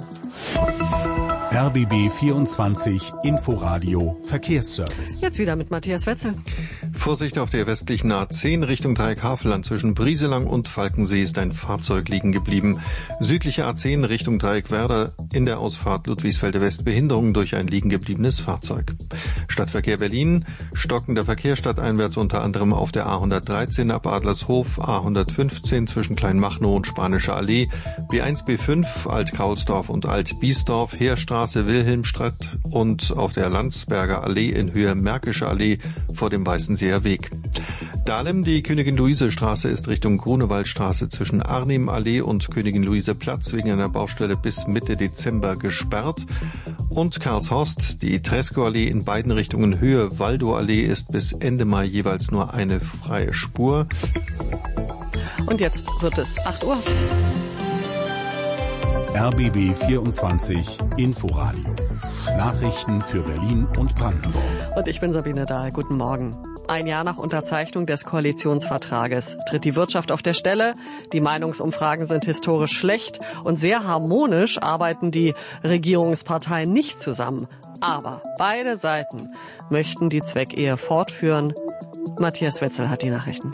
RBB 24 Inforadio Verkehrsservice. Jetzt wieder mit Matthias Wetzel. Vorsicht auf der westlichen A10 Richtung Dreieck-Havelland. Zwischen Brieselang und Falkensee ist ein Fahrzeug liegen geblieben. Südliche A10 Richtung Dreieck-Werder in der Ausfahrt Ludwigsfelde West Behinderung durch ein liegen gebliebenes Fahrzeug. Stadtverkehr Berlin, stockender Verkehr stadteinwärts unter anderem auf der A113 ab Adlershof, A115 zwischen Kleinmachnow und Spanische Allee, B1, B5 Alt-Kaulsdorf und Alt-Biesdorf, Heerstraße, Wilhelmstraat und auf der Landsberger Allee in Höhe Märkische Allee vor dem Weißenseer Weg. Dahlem, die Königin-Luise-Straße ist Richtung Grunewaldstraße zwischen Arnim-Allee und Königin-Luise-Platz wegen einer Baustelle bis Mitte Dezember gesperrt. Und Karlshorst, die Tresco-Allee in beiden Richtungen Höhe Waldow-Allee ist bis Ende Mai jeweils nur eine freie Spur. Und jetzt wird es 8 Uhr. RBB 24 Inforadio. Nachrichten für Berlin und Brandenburg. Und ich bin Sabine Dahl. Guten Morgen. Ein Jahr nach Unterzeichnung des Koalitionsvertrages tritt die Wirtschaft auf der Stelle, die Meinungsumfragen sind historisch schlecht und sehr harmonisch arbeiten die Regierungsparteien nicht zusammen. Aber beide Seiten möchten die Zweckehe fortführen. Matthias Wetzel hat die Nachrichten.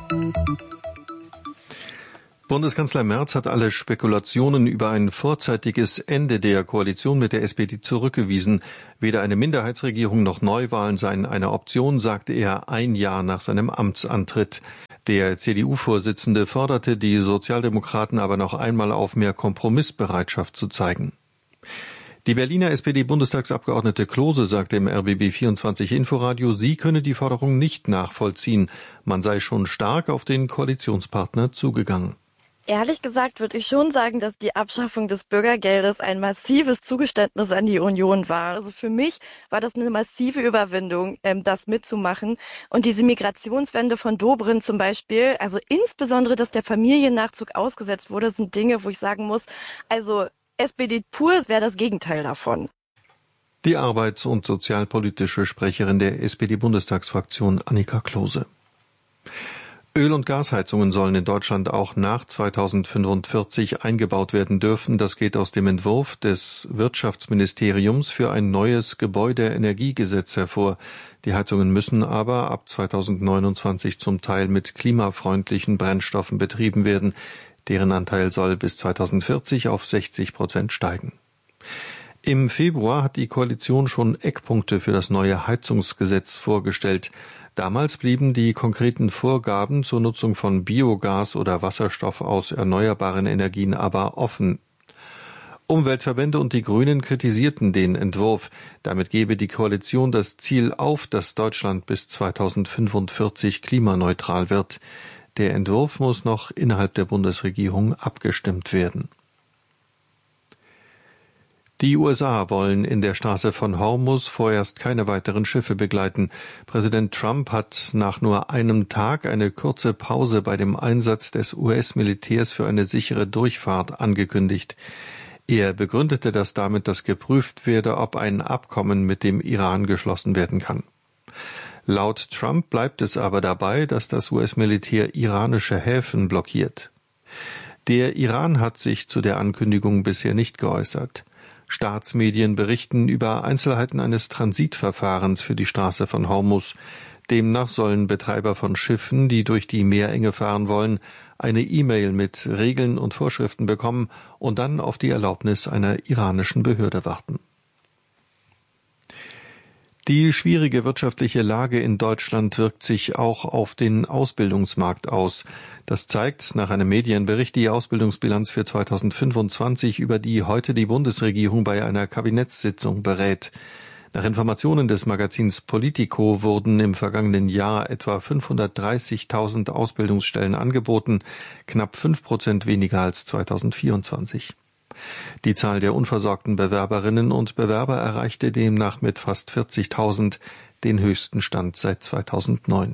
Bundeskanzler Merz hat alle Spekulationen über ein vorzeitiges Ende der Koalition mit der SPD zurückgewiesen. Weder eine Minderheitsregierung noch Neuwahlen seien eine Option, sagte er ein Jahr nach seinem Amtsantritt. Der CDU-Vorsitzende forderte die Sozialdemokraten aber noch einmal auf, mehr Kompromissbereitschaft zu zeigen. Die Berliner SPD-Bundestagsabgeordnete Klose sagte im RBB24 Inforadio, sie könne die Forderung nicht nachvollziehen. Man sei schon stark auf den Koalitionspartner zugegangen. Ehrlich gesagt würde ich schon sagen, dass die Abschaffung des Bürgergeldes ein massives Zugeständnis an die Union war. Also für mich war das eine massive Überwindung, das mitzumachen. Und diese Migrationswende von Dobrindt zum Beispiel, also insbesondere, dass der Familiennachzug ausgesetzt wurde, sind Dinge, wo ich sagen muss, also SPD pur wäre das Gegenteil davon. Die arbeits- und sozialpolitische Sprecherin der SPD-Bundestagsfraktion Annika Klose. Öl- und Gasheizungen sollen in Deutschland auch nach 2045 eingebaut werden dürfen. Das geht aus dem Entwurf des Wirtschaftsministeriums für ein neues Gebäudeenergiegesetz hervor. Die Heizungen müssen aber ab 2029 zum Teil mit klimafreundlichen Brennstoffen betrieben werden. Deren Anteil soll bis 2040 auf 60% steigen. Im Februar hat die Koalition schon Eckpunkte für das neue Heizungsgesetz vorgestellt. Damals blieben die konkreten Vorgaben zur Nutzung von Biogas oder Wasserstoff aus erneuerbaren Energien aber offen. Umweltverbände und die Grünen kritisierten den Entwurf. Damit gebe die Koalition das Ziel auf, dass Deutschland bis 2045 klimaneutral wird. Der Entwurf muss noch innerhalb der Bundesregierung abgestimmt werden. Die USA wollen in der Straße von Hormuz vorerst keine weiteren Schiffe begleiten. Präsident Trump hat nach nur einem Tag eine kurze Pause bei dem Einsatz des US-Militärs für eine sichere Durchfahrt angekündigt. Er begründete das damit, dass geprüft werde, ob ein Abkommen mit dem Iran geschlossen werden kann. Laut Trump bleibt es aber dabei, dass das US-Militär iranische Häfen blockiert. Der Iran hat sich zu der Ankündigung bisher nicht geäußert. Staatsmedien berichten über Einzelheiten eines Transitverfahrens für die Straße von Hormuz. Demnach sollen Betreiber von Schiffen, die durch die Meerenge fahren wollen, eine E-Mail mit Regeln und Vorschriften bekommen und dann auf die Erlaubnis einer iranischen Behörde warten. Die schwierige wirtschaftliche Lage in Deutschland wirkt sich auch auf den Ausbildungsmarkt aus. Das zeigt nach einem Medienbericht die Ausbildungsbilanz für 2025, über die heute die Bundesregierung bei einer Kabinettssitzung berät. Nach Informationen des Magazins Politico wurden im vergangenen Jahr etwa 530.000 Ausbildungsstellen angeboten, knapp 5% weniger als 2024. Die Zahl der unversorgten Bewerberinnen und Bewerber erreichte demnach mit fast 40.000 den höchsten Stand seit 2009.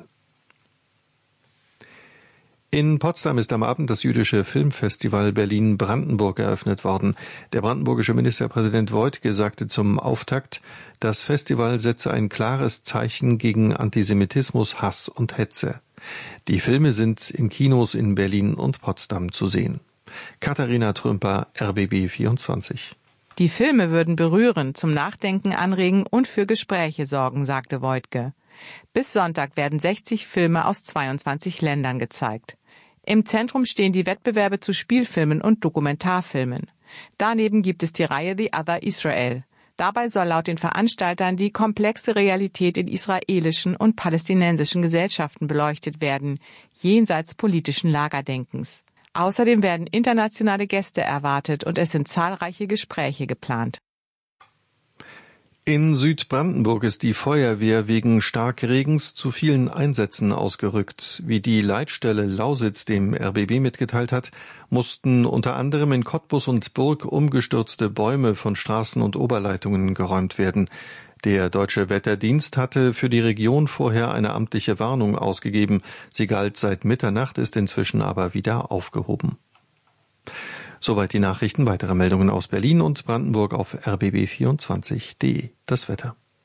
In Potsdam ist am Abend das jüdische Filmfestival Berlin-Brandenburg eröffnet worden. Der brandenburgische Ministerpräsident Woidke sagte zum Auftakt, das Festival setze ein klares Zeichen gegen Antisemitismus, Hass und Hetze. Die Filme sind in Kinos in Berlin und Potsdam zu sehen. Katharina Trümper, RBB 24. Die Filme würden berühren, zum Nachdenken anregen und für Gespräche sorgen, sagte Woidke. Bis Sonntag werden 60 Filme aus 22 Ländern gezeigt. Im Zentrum stehen die Wettbewerbe zu Spielfilmen und Dokumentarfilmen. Daneben gibt es die Reihe The Other Israel. Dabei soll laut den Veranstaltern die komplexe Realität in israelischen und palästinensischen Gesellschaften beleuchtet werden, jenseits politischen Lagerdenkens. Außerdem werden internationale Gäste erwartet und es sind zahlreiche Gespräche geplant. In Südbrandenburg ist die Feuerwehr wegen Starkregens zu vielen Einsätzen ausgerückt. Wie die Leitstelle Lausitz dem RBB mitgeteilt hat, mussten unter anderem in Cottbus und Burg umgestürzte Bäume von Straßen und Oberleitungen geräumt werden. Der Deutsche Wetterdienst hatte für die Region vorher eine amtliche Warnung ausgegeben. Sie galt seit Mitternacht, ist inzwischen aber wieder aufgehoben. Soweit die Nachrichten. Weitere Meldungen aus Berlin und Brandenburg auf rbb24.de. Das Wetter.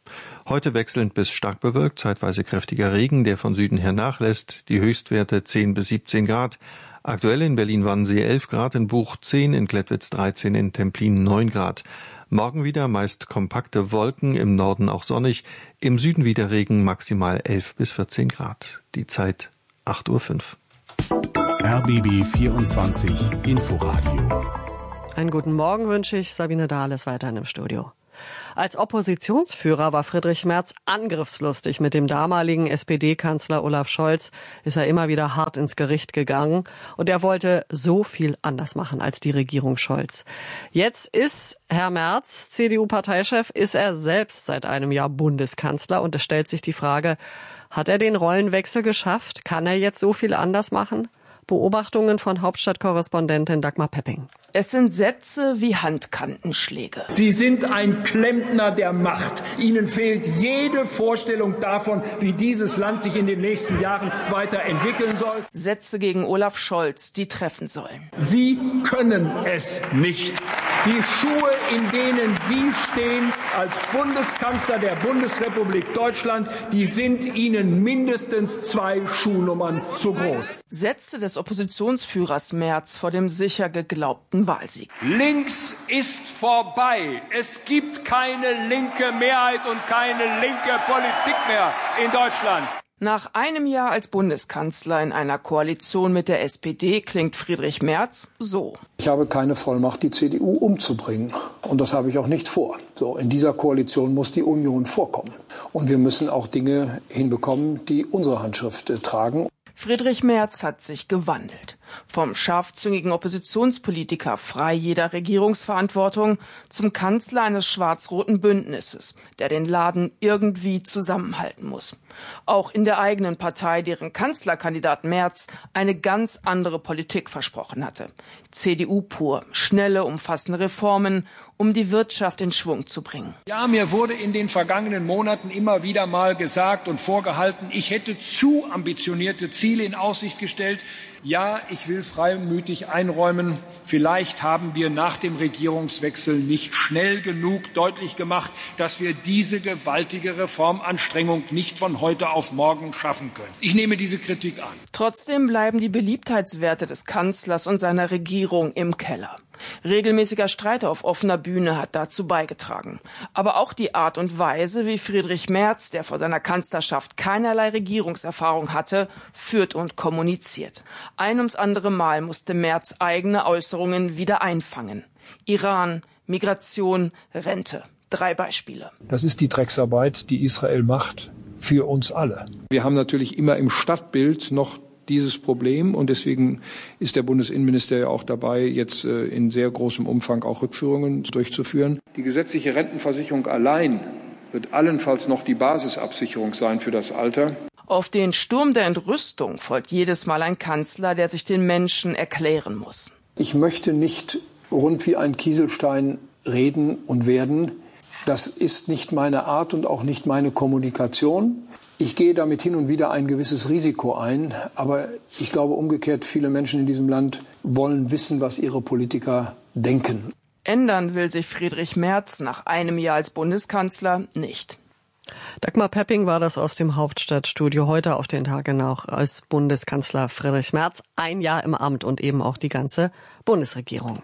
Heute wechselnd bis stark bewölkt, zeitweise kräftiger Regen, der von Süden her nachlässt. Die Höchstwerte 10 bis 17 Grad. Aktuell in Berlin-Wannsee 11 Grad, in Buch 10, in Klettwitz 13, in Templin 9 Grad. Morgen wieder meist kompakte Wolken, im Norden auch sonnig, im Süden wieder Regen, maximal 11 bis 14 Grad. Die Zeit 8:05 Uhr. RBB 24 Inforadio. Einen guten Morgen wünsche ich. Sabine Dahl ist weiterhin im Studio. Als Oppositionsführer war Friedrich Merz angriffslustig. Mit dem damaligen SPD-Kanzler Olaf Scholz ist er immer wieder hart ins Gericht gegangen. Und er wollte so viel anders machen als die Regierung Scholz. Jetzt ist Herr Merz, CDU-Parteichef, ist er selbst seit einem Jahr Bundeskanzler. Und es stellt sich die Frage, hat er den Rollenwechsel geschafft? Kann er jetzt so viel anders machen? Beobachtungen von Hauptstadtkorrespondentin Dagmar Pepping. Es sind Sätze wie Handkantenschläge. Sie sind ein Klempner der Macht. Ihnen fehlt jede Vorstellung davon, wie dieses Land sich in den nächsten Jahren weiterentwickeln soll. Sätze gegen Olaf Scholz, die treffen sollen. Sie können es nicht. Die Schuhe, in denen Sie stehen als Bundeskanzler der Bundesrepublik Deutschland, die sind Ihnen mindestens 2 Schuhnummern zu groß. Sätze des Oppositionsführers Merz vor dem sicher geglaubten Wahlsieg. Links ist vorbei. Es gibt keine linke Mehrheit und keine linke Politik mehr in Deutschland. Nach einem Jahr als Bundeskanzler in einer Koalition mit der SPD klingt Friedrich Merz so. Ich habe keine Vollmacht, die CDU umzubringen. Und das habe ich auch nicht vor. So, in dieser Koalition muss die Union vorkommen. Und wir müssen auch Dinge hinbekommen, die unsere Handschrift tragen. Friedrich Merz hat sich gewandelt. Vom scharfzüngigen Oppositionspolitiker frei jeder Regierungsverantwortung zum Kanzler eines schwarz-roten Bündnisses, der den Laden irgendwie zusammenhalten muss. Auch in der eigenen Partei, deren Kanzlerkandidat Merz eine ganz andere Politik versprochen hatte. CDU pur, schnelle, umfassende Reformen, um die Wirtschaft in Schwung zu bringen. Ja, mir wurde in den vergangenen Monaten immer wieder mal gesagt und vorgehalten, ich hätte zu ambitionierte Ziele in Aussicht gestellt. Ja, ich will freimütig einräumen, vielleicht haben wir nach dem Regierungswechsel nicht schnell genug deutlich gemacht, dass wir diese gewaltige Reformanstrengung nicht von heute auf morgen schaffen können. Ich nehme diese Kritik an. Trotzdem bleiben die Beliebtheitswerte des Kanzlers und seiner Regierung im Keller. Regelmäßiger Streit auf offener Bühne hat dazu beigetragen. Aber auch die Art und Weise, wie Friedrich Merz, der vor seiner Kanzlerschaft keinerlei Regierungserfahrung hatte, führt und kommuniziert. Ein ums andere Mal musste Merz eigene Äußerungen wieder einfangen. Iran, Migration, Rente. 3 Beispiele. Das ist die Drecksarbeit, die Israel macht für uns alle. Wir haben natürlich immer im Stadtbild noch dieses Problem und deswegen ist der Bundesinnenminister ja auch dabei, jetzt in sehr großem Umfang auch Rückführungen durchzuführen. Die gesetzliche Rentenversicherung allein wird allenfalls noch die Basisabsicherung sein für das Alter. Auf den Sturm der Entrüstung folgt jedes Mal ein Kanzler, der sich den Menschen erklären muss. Ich möchte nicht rund wie ein Kieselstein reden und werden. Das ist nicht meine Art und auch nicht meine Kommunikation. Ich gehe damit hin und wieder ein gewisses Risiko ein, aber ich glaube umgekehrt, viele Menschen in diesem Land wollen wissen, was ihre Politiker denken. Ändern will sich Friedrich Merz nach einem Jahr als Bundeskanzler nicht. Dagmar Pepping war das aus dem Hauptstadtstudio heute auf den Tag genau als Bundeskanzler Friedrich Merz. Ein Jahr im Amt und eben auch die ganze Bundesregierung.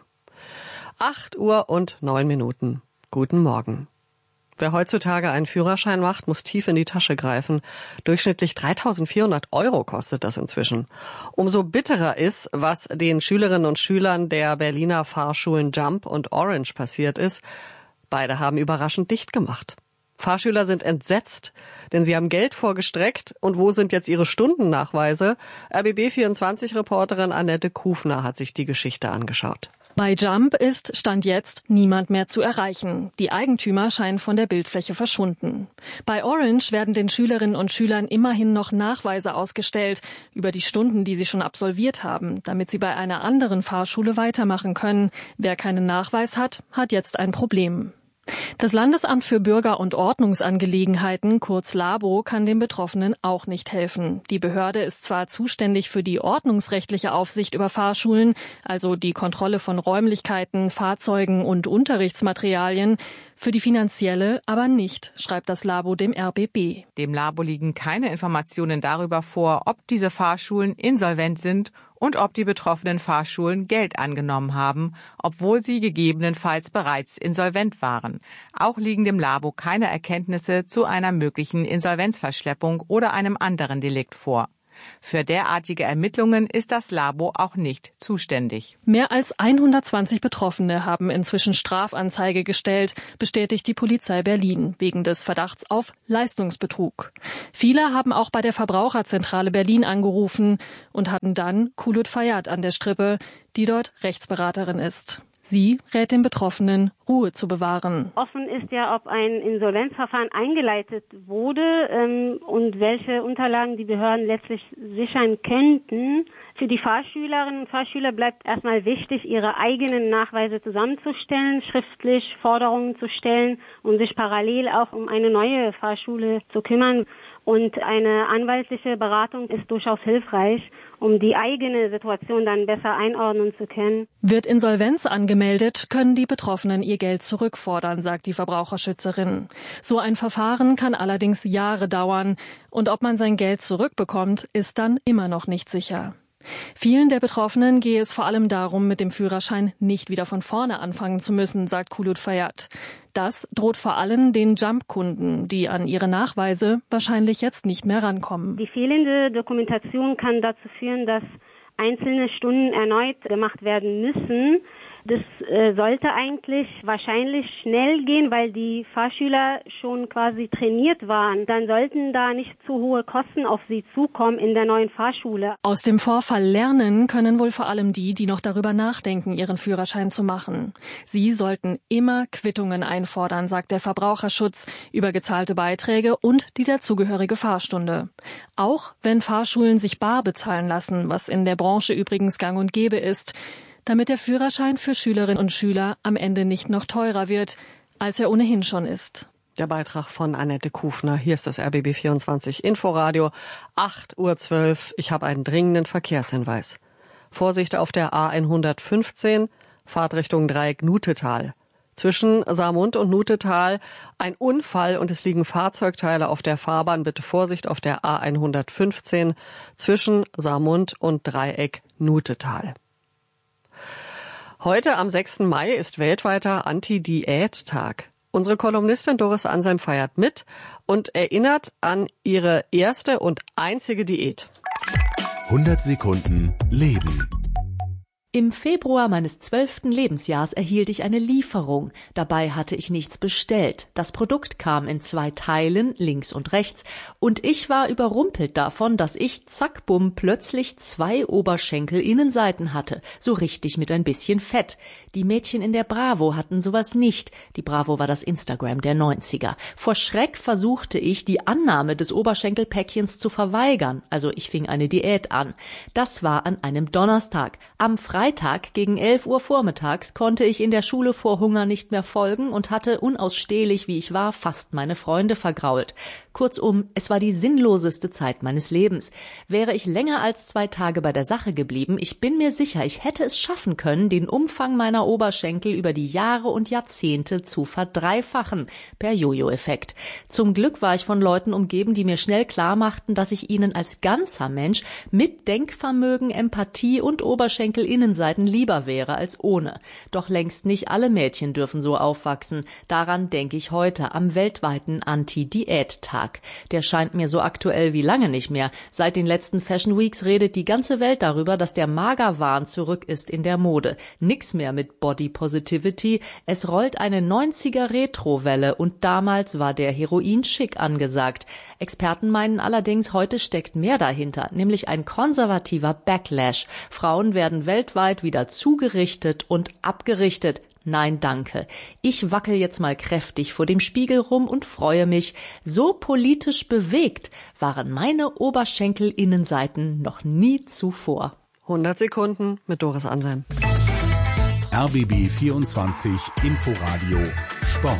8:09 Uhr. Guten Morgen. Wer heutzutage einen Führerschein macht, muss tief in die Tasche greifen. Durchschnittlich 3.400 € kostet das inzwischen. Umso bitterer ist, was den Schülerinnen und Schülern der Berliner Fahrschulen Jump und Orange passiert ist. Beide haben überraschend dicht gemacht. Fahrschüler sind entsetzt, denn sie haben Geld vorgestreckt. Und wo sind jetzt ihre Stundennachweise? RBB24-Reporterin Annette Kufner hat sich die Geschichte angeschaut. Bei Jump ist Stand jetzt niemand mehr zu erreichen. Die Eigentümer scheinen von der Bildfläche verschwunden. Bei Orange werden den Schülerinnen und Schülern immerhin noch Nachweise ausgestellt über die Stunden, die sie schon absolviert haben, damit sie bei einer anderen Fahrschule weitermachen können. Wer keinen Nachweis hat, hat jetzt ein Problem. Das Landesamt für Bürger- und Ordnungsangelegenheiten, kurz LABO, kann den Betroffenen auch nicht helfen. Die Behörde ist zwar zuständig für die ordnungsrechtliche Aufsicht über Fahrschulen, also die Kontrolle von Räumlichkeiten, Fahrzeugen und Unterrichtsmaterialien, für die finanzielle aber nicht, schreibt das LABO dem RBB. Dem LABO liegen keine Informationen darüber vor, ob diese Fahrschulen insolvent sind und ob die betroffenen Fahrschulen Geld angenommen haben, obwohl sie gegebenenfalls bereits insolvent waren. Auch liegen dem LABO keine Erkenntnisse zu einer möglichen Insolvenzverschleppung oder einem anderen Delikt vor. Für derartige Ermittlungen ist das LABO auch nicht zuständig. Mehr als 120 Betroffene haben inzwischen Strafanzeige gestellt, bestätigt die Polizei Berlin, wegen des Verdachts auf Leistungsbetrug. Viele haben auch bei der Verbraucherzentrale Berlin angerufen und hatten dann Kulut Fayad an der Strippe, die dort Rechtsberaterin ist. Sie rät den Betroffenen, Ruhe zu bewahren. Offen ist ja, ob ein Insolvenzverfahren eingeleitet wurde und welche Unterlagen die Behörden letztlich sichern könnten. Für die Fahrschülerinnen und Fahrschüler bleibt erstmal wichtig, ihre eigenen Nachweise zusammenzustellen, schriftlich Forderungen zu stellen und sich parallel auch um eine neue Fahrschule zu kümmern. Und eine anwaltliche Beratung ist durchaus hilfreich, um die eigene Situation dann besser einordnen zu können. Wird Insolvenz angemeldet, können die Betroffenen ihr Geld zurückfordern, sagt die Verbraucherschützerin. So ein Verfahren kann allerdings Jahre dauern. Und ob man sein Geld zurückbekommt, ist dann immer noch nicht sicher. Vielen der Betroffenen gehe es vor allem darum, mit dem Führerschein nicht wieder von vorne anfangen zu müssen, sagt Kulut Fayad. Das droht vor allem den Jump-Kunden, die an ihre Nachweise wahrscheinlich jetzt nicht mehr rankommen. Die fehlende Dokumentation kann dazu führen, dass einzelne Stunden erneut gemacht werden müssen. Das sollte eigentlich wahrscheinlich schnell gehen, weil die Fahrschüler schon quasi trainiert waren. Dann sollten da nicht zu hohe Kosten auf sie zukommen in der neuen Fahrschule. Aus dem Vorfall lernen können wohl vor allem die noch darüber nachdenken, ihren Führerschein zu machen. Sie sollten immer Quittungen einfordern, sagt der Verbraucherschutz, über gezahlte Beiträge und die dazugehörige Fahrstunde. Auch wenn Fahrschulen sich bar bezahlen lassen, was in der Branche übrigens gang und gäbe ist, damit der Führerschein für Schülerinnen und Schüler am Ende nicht noch teurer wird, als er ohnehin schon ist. Der Beitrag von Annette Kufner. Hier ist das RBB 24 Inforadio, 8:12 Uhr. Ich habe einen dringenden Verkehrshinweis. Vorsicht auf der A115, Fahrtrichtung Dreieck Nutetal. Zwischen Saarmund und Nutetal ein Unfall und es liegen Fahrzeugteile auf der Fahrbahn. Bitte Vorsicht auf der A115 zwischen Saarmund und Dreieck Nutetal. Heute am 6. Mai ist weltweiter Anti-Diät-Tag. Unsere Kolumnistin Doris Anselm feiert mit und erinnert an ihre erste und einzige Diät. 100 Sekunden Leben. Im Februar meines 12. Lebensjahres erhielt ich eine Lieferung. Dabei hatte ich nichts bestellt. Das Produkt kam in 2 Teilen, links und rechts, und ich war überrumpelt davon, dass ich, zack, bumm, plötzlich 2 Oberschenkel-Innenseiten hatte, so richtig mit ein bisschen Fett. Die Mädchen in der Bravo hatten sowas nicht. Die Bravo war das Instagram der 90er. Vor Schreck versuchte ich, die Annahme des Oberschenkelpäckchens zu verweigern. Also ich fing eine Diät an. Das war an einem Donnerstag. Am Freitag gegen 11 Uhr vormittags konnte ich in der Schule vor Hunger nicht mehr folgen und hatte, unausstehlich wie ich war, fast meine Freunde vergrault. Kurzum, es war die sinnloseste Zeit meines Lebens. Wäre ich länger als 2 Tage bei der Sache geblieben, ich bin mir sicher, ich hätte es schaffen können, den Umfang meiner Oberschenkel über die Jahre und Jahrzehnte zu verdreifachen, per Jojo-Effekt. Zum Glück war ich von Leuten umgeben, die mir schnell klar machten, dass ich ihnen als ganzer Mensch mit Denkvermögen, Empathie und Oberschenkelinnenseiten lieber wäre als ohne. Doch längst nicht alle Mädchen dürfen so aufwachsen. Daran denke ich heute am weltweiten Anti-Diät-Tag. Der scheint mir so aktuell wie lange nicht mehr. Seit den letzten Fashion Weeks redet die ganze Welt darüber, dass der Magerwahn zurück ist in der Mode. Nix mehr mit Body Positivity. Es rollt eine 90er-Retro-Welle und damals war der Heroin-Schick angesagt. Experten meinen allerdings, heute steckt mehr dahinter, nämlich ein konservativer Backlash. Frauen werden weltweit wieder zugerichtet und abgerichtet. Nein, danke. Ich wackel jetzt mal kräftig vor dem Spiegel rum und freue mich. So politisch bewegt waren meine Oberschenkelinnenseiten noch nie zuvor. 100 Sekunden mit Doris Anselm. RBB 24 Inforadio Sport.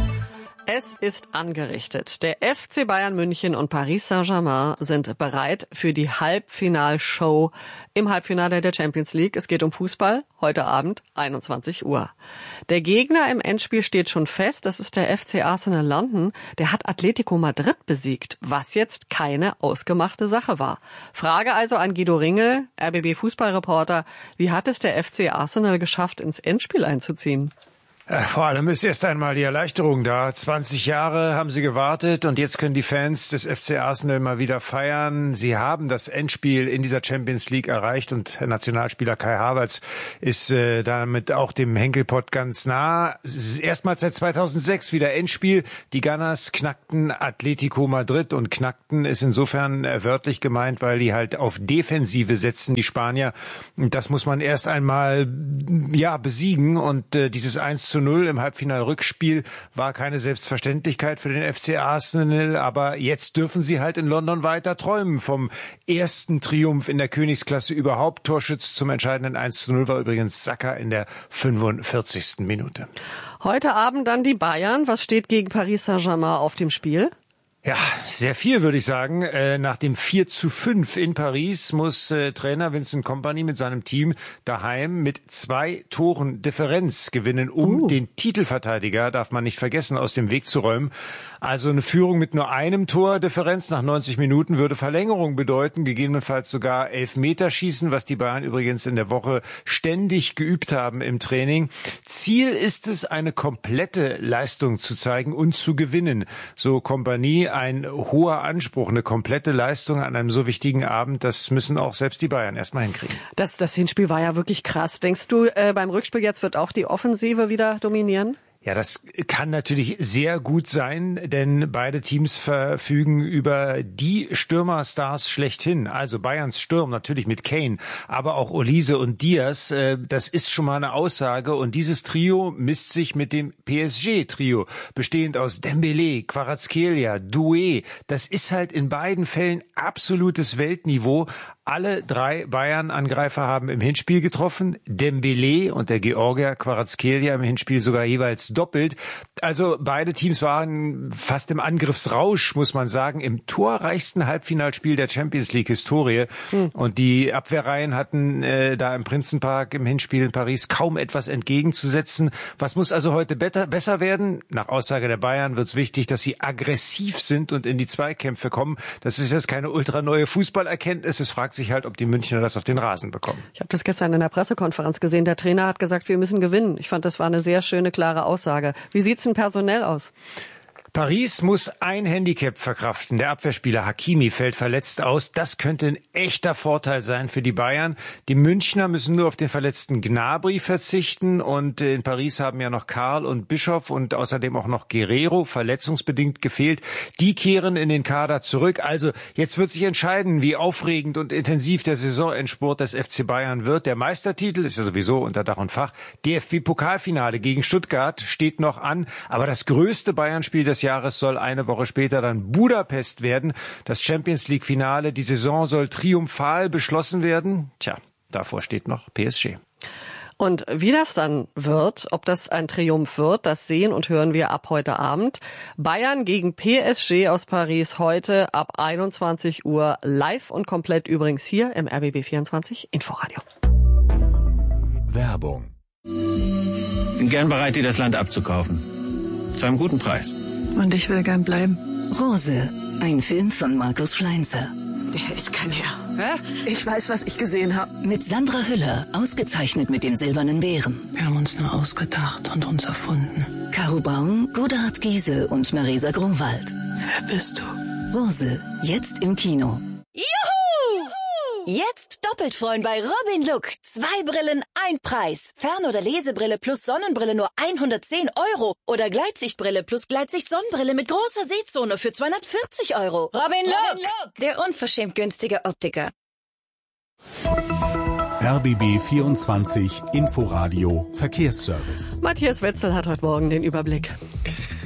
Es ist angerichtet. Der FC Bayern München und Paris Saint-Germain sind bereit für die Halbfinalshow im Halbfinale der Champions League. Es geht um Fußball, heute Abend 21 Uhr. Der Gegner im Endspiel steht schon fest, das ist der FC Arsenal London. Der hat Atletico Madrid besiegt, was jetzt keine ausgemachte Sache war. Frage also an Guido Ringel, RBB-Fußballreporter. Wie hat es der FC Arsenal geschafft, ins Endspiel einzuziehen? Vor allem ist erst einmal die Erleichterung da. 20 Jahre haben sie gewartet und jetzt können die Fans des FC Arsenal mal wieder feiern. Sie haben das Endspiel in dieser Champions League erreicht und Nationalspieler Kai Havertz ist damit auch dem Henkelpott ganz nah. Es ist erstmals seit 2006 wieder Endspiel. Die Gunners knackten Atletico Madrid und knackten ist insofern wörtlich gemeint, weil die halt auf Defensive setzen, die Spanier. Und das muss man erst einmal besiegen und dieses 1:0 im Halbfinal-Rückspiel war keine Selbstverständlichkeit für den FC Arsenal, aber jetzt dürfen sie halt in London weiter träumen vom ersten Triumph in der Königsklasse überhaupt. Torschütz zum entscheidenden 1:0 war übrigens Saka in der 45. Minute. Heute Abend dann die Bayern. Was steht gegen Paris Saint-Germain auf dem Spiel? Ja, sehr viel, würde ich sagen. Nach dem 4:5 in Paris muss Trainer Vincent Kompany mit seinem Team daheim mit 2 Toren Differenz gewinnen, um den Titelverteidiger, darf man nicht vergessen, aus dem Weg zu räumen. Also eine Führung mit nur einem Tor Differenz nach 90 Minuten würde Verlängerung bedeuten, gegebenenfalls sogar Elfmeterschießen, was die Bayern übrigens in der Woche ständig geübt haben im Training. Ziel ist es, eine komplette Leistung zu zeigen und zu gewinnen. So Kompany, ein hoher Anspruch, eine komplette Leistung an einem so wichtigen Abend, das müssen auch selbst die Bayern erstmal hinkriegen. Das Hinspiel war ja wirklich krass. Denkst du, beim Rückspiel jetzt wird auch die Offensive wieder dominieren? Ja, das kann natürlich sehr gut sein, denn beide Teams verfügen über die Stürmerstars schlechthin. Also Bayerns Sturm natürlich mit Kane, aber auch Olise und Diaz. Das ist schon mal eine Aussage. Und dieses Trio misst sich mit dem PSG-Trio, bestehend aus Dembélé, Kvaratskhelia, Doué. Das ist halt in beiden Fällen absolutes Weltniveau. Alle 3 Bayern-Angreifer haben im Hinspiel getroffen. Dembélé und der Georgier Kvaratskhelia im Hinspiel sogar jeweils doppelt. Also beide Teams waren fast im Angriffsrausch, muss man sagen, im torreichsten Halbfinalspiel der Champions League-Historie. Und die Abwehrreihen hatten da im Prinzenpark im Hinspiel in Paris kaum etwas entgegenzusetzen. Was muss also heute besser werden? Nach Aussage der Bayern wird es wichtig, dass sie aggressiv sind und in die Zweikämpfe kommen. Das ist jetzt keine ultraneue Fußballerkenntnis. Es fragt sich halt, ob die Münchner das auf den Rasen bekommen. Ich habe das gestern in der Pressekonferenz gesehen. Der Trainer hat gesagt, wir müssen gewinnen. Ich fand, das war eine sehr schöne, klare Aussage. Wie sieht's denn personell aus? Paris muss ein Handicap verkraften. Der Abwehrspieler Hakimi fällt verletzt aus. Das könnte ein echter Vorteil sein für die Bayern. Die Münchner müssen nur auf den verletzten Gnabry verzichten. Und in Paris haben ja noch Karl und Bischoff und außerdem auch noch Guerrero verletzungsbedingt gefehlt. Die kehren in den Kader zurück. Also jetzt wird sich entscheiden, wie aufregend und intensiv der Saisonendspurt des FC Bayern wird. Der Meistertitel ist ja sowieso unter Dach und Fach. DFB-Pokalfinale gegen Stuttgart steht noch an. Aber das größte Bayern-Spiel des Jahres soll eine Woche später dann Budapest werden. Das Champions-League-Finale, die Saison soll triumphal beschlossen werden. Tja, davor steht noch PSG. Und wie das dann wird, ob das ein Triumph wird, das sehen und hören wir ab heute Abend. Bayern gegen PSG aus Paris heute ab 21 Uhr live und komplett übrigens hier im RBB 24 Inforadio. Werbung. Bin gern bereit, dir das Land abzukaufen. Zu einem guten Preis. Und ich will gern bleiben. Rose, ein Film von Markus Schleinzer. Der ist kein Herr. Hä? Ich weiß, was ich gesehen habe. Mit Sandra Hüller, ausgezeichnet mit dem Silbernen Bären. Wir haben uns nur ausgedacht und uns erfunden. Caro Braun, Godard Giese und Marisa Grunwald. Wer bist du? Rose, jetzt im Kino. Juhu! Jetzt doppelt freuen bei Robin Look. 2 Brillen, 1 Preis. Fern- oder Lesebrille plus Sonnenbrille nur 110 €. Oder Gleitsichtbrille plus Gleitsicht-Sonnenbrille mit großer Sehzone für 240 €. Robin Look, der unverschämt günstige Optiker. RBB 24 Inforadio Verkehrsservice. Matthias Wetzel hat heute Morgen den Überblick.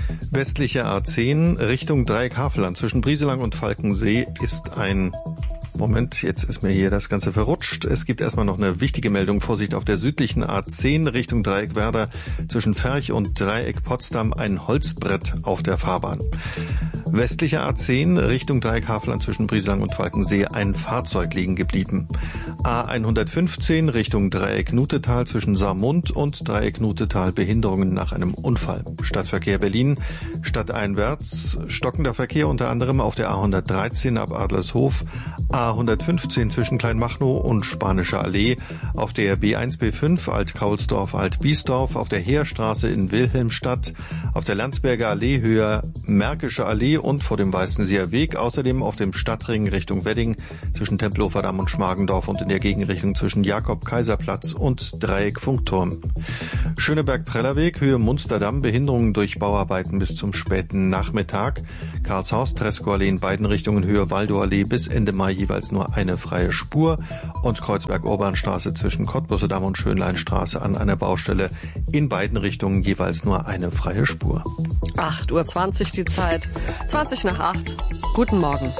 Westliche A10 Richtung Dreieck Havelland zwischen Brieselang und Falkensee ist ein Moment, jetzt ist mir hier das Ganze verrutscht. Es gibt erstmal noch eine wichtige Meldung. Vorsicht, auf der südlichen A10 Richtung Dreieck Werder zwischen Ferch und Dreieck Potsdam ein Holzbrett auf der Fahrbahn. Westliche A10 Richtung Dreieck Havelland zwischen Brieselang und Falkensee ein Fahrzeug liegen geblieben. A115 Richtung Dreieck Nutetal zwischen Saarmund und Dreieck Nutetal Behinderungen nach einem Unfall. Stadtverkehr Berlin, stadteinwärts stockender Verkehr unter anderem auf der A113 ab Adlershof, A115 zwischen Kleinmachnow und Spanische Allee, auf der B1-B5 Alt-Kaulsdorf, Alt-Biesdorf, auf der Heerstraße in Wilhelmstadt, auf der Landsberger Allee höher Märkische Allee und vor dem Weißenseer Weg, außerdem auf dem Stadtring Richtung Wedding zwischen Tempelhofer Damm und Schmargendorf und in der Gegenrichtung zwischen Jakob-Kaiser-Platz und Dreieck Funkturm. Schöneberg-Prellerweg, Höhe Munsterdamm, Behinderungen durch Bauarbeiten bis zum späten Nachmittag. Karlshorst-Treskow-Allee in beiden Richtungen, Höhe Waldow-Allee bis Ende Mai jeweils nur eine freie Spur. Und Kreuzberg-Urbanstraße zwischen Cottbusser-Damm und Schönleinstraße an einer Baustelle in beiden Richtungen jeweils nur eine freie Spur. 8:20 Uhr die Zeit, 20 nach 8. Guten Morgen.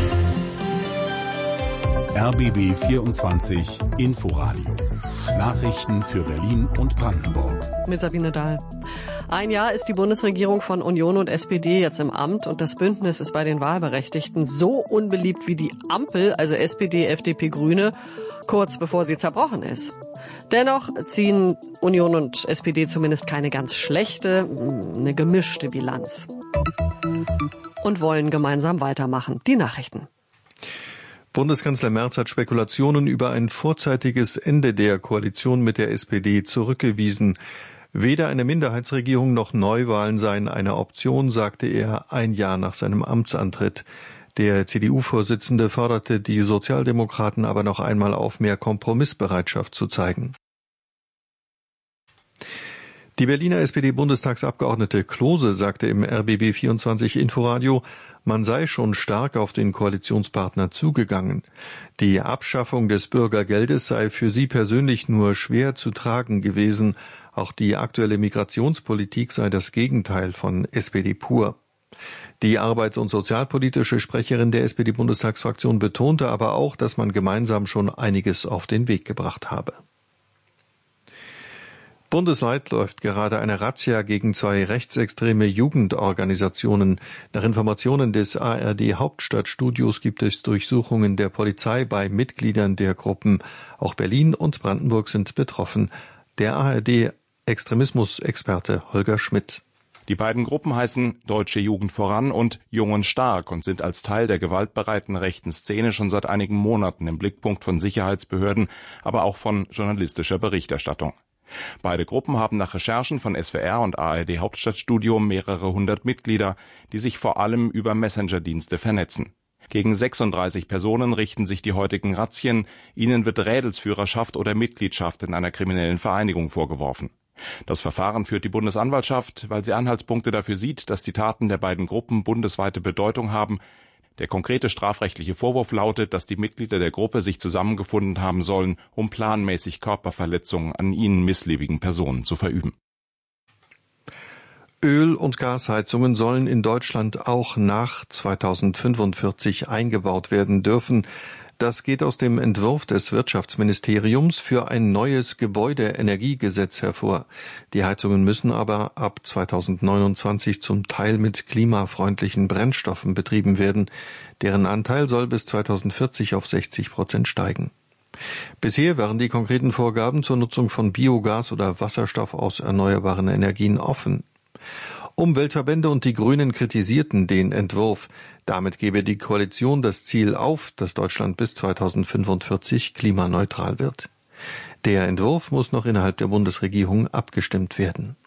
RBB 24 Inforadio. Nachrichten für Berlin und Brandenburg. Mit Sabine Dahl. Ein Jahr ist die Bundesregierung von Union und SPD jetzt im Amt und das Bündnis ist bei den Wahlberechtigten so unbeliebt wie die Ampel, also SPD, FDP, Grüne, kurz bevor sie zerbrochen ist. Dennoch ziehen Union und SPD zumindest keine ganz schlechte, eine gemischte Bilanz. Und wollen gemeinsam weitermachen. Die Nachrichten. Bundeskanzler Merz hat Spekulationen über ein vorzeitiges Ende der Koalition mit der SPD zurückgewiesen. Weder eine Minderheitsregierung noch Neuwahlen seien eine Option, sagte er ein Jahr nach seinem Amtsantritt. Der CDU-Vorsitzende forderte die Sozialdemokraten aber noch einmal auf, mehr Kompromissbereitschaft zu zeigen. Die Berliner SPD-Bundestagsabgeordnete Klose sagte im RBB 24 Inforadio, man sei schon stark auf den Koalitionspartner zugegangen. Die Abschaffung des Bürgergeldes sei für sie persönlich nur schwer zu tragen gewesen. Auch die aktuelle Migrationspolitik sei das Gegenteil von SPD pur. Die arbeits- und sozialpolitische Sprecherin der SPD-Bundestagsfraktion betonte aber auch, dass man gemeinsam schon einiges auf den Weg gebracht habe. Bundesweit läuft gerade eine Razzia gegen 2 rechtsextreme Jugendorganisationen. Nach Informationen des ARD Hauptstadtstudios gibt es Durchsuchungen der Polizei bei Mitgliedern der Gruppen. Auch Berlin und Brandenburg sind betroffen. Der ARD-Extremismusexperte Holger Schmidt. Die beiden Gruppen heißen Deutsche Jugend voran und Jung und Stark und sind als Teil der gewaltbereiten rechten Szene schon seit einigen Monaten im Blickpunkt von Sicherheitsbehörden, aber auch von journalistischer Berichterstattung. Beide Gruppen haben nach Recherchen von SWR und ARD Hauptstadtstudio mehrere hundert Mitglieder, die sich vor allem über Messenger-Dienste vernetzen. Gegen 36 Personen richten sich die heutigen Razzien, ihnen wird Rädelsführerschaft oder Mitgliedschaft in einer kriminellen Vereinigung vorgeworfen. Das Verfahren führt die Bundesanwaltschaft, weil sie Anhaltspunkte dafür sieht, dass die Taten der beiden Gruppen bundesweite Bedeutung haben. Der konkrete strafrechtliche Vorwurf lautet, dass die Mitglieder der Gruppe sich zusammengefunden haben sollen, um planmäßig Körperverletzungen an ihnen missliebigen Personen zu verüben. Öl- und Gasheizungen sollen in Deutschland auch nach 2045 eingebaut werden dürfen. Das geht aus dem Entwurf des Wirtschaftsministeriums für ein neues Gebäudeenergiegesetz hervor. Die Heizungen müssen aber ab 2029 zum Teil mit klimafreundlichen Brennstoffen betrieben werden. Deren Anteil soll bis 2040 auf 60% steigen. Bisher waren die konkreten Vorgaben zur Nutzung von Biogas oder Wasserstoff aus erneuerbaren Energien offen. Umweltverbände und die Grünen kritisierten den Entwurf. Damit gebe die Koalition das Ziel auf, dass Deutschland bis 2045 klimaneutral wird. Der Entwurf muss noch innerhalb der Bundesregierung abgestimmt werden.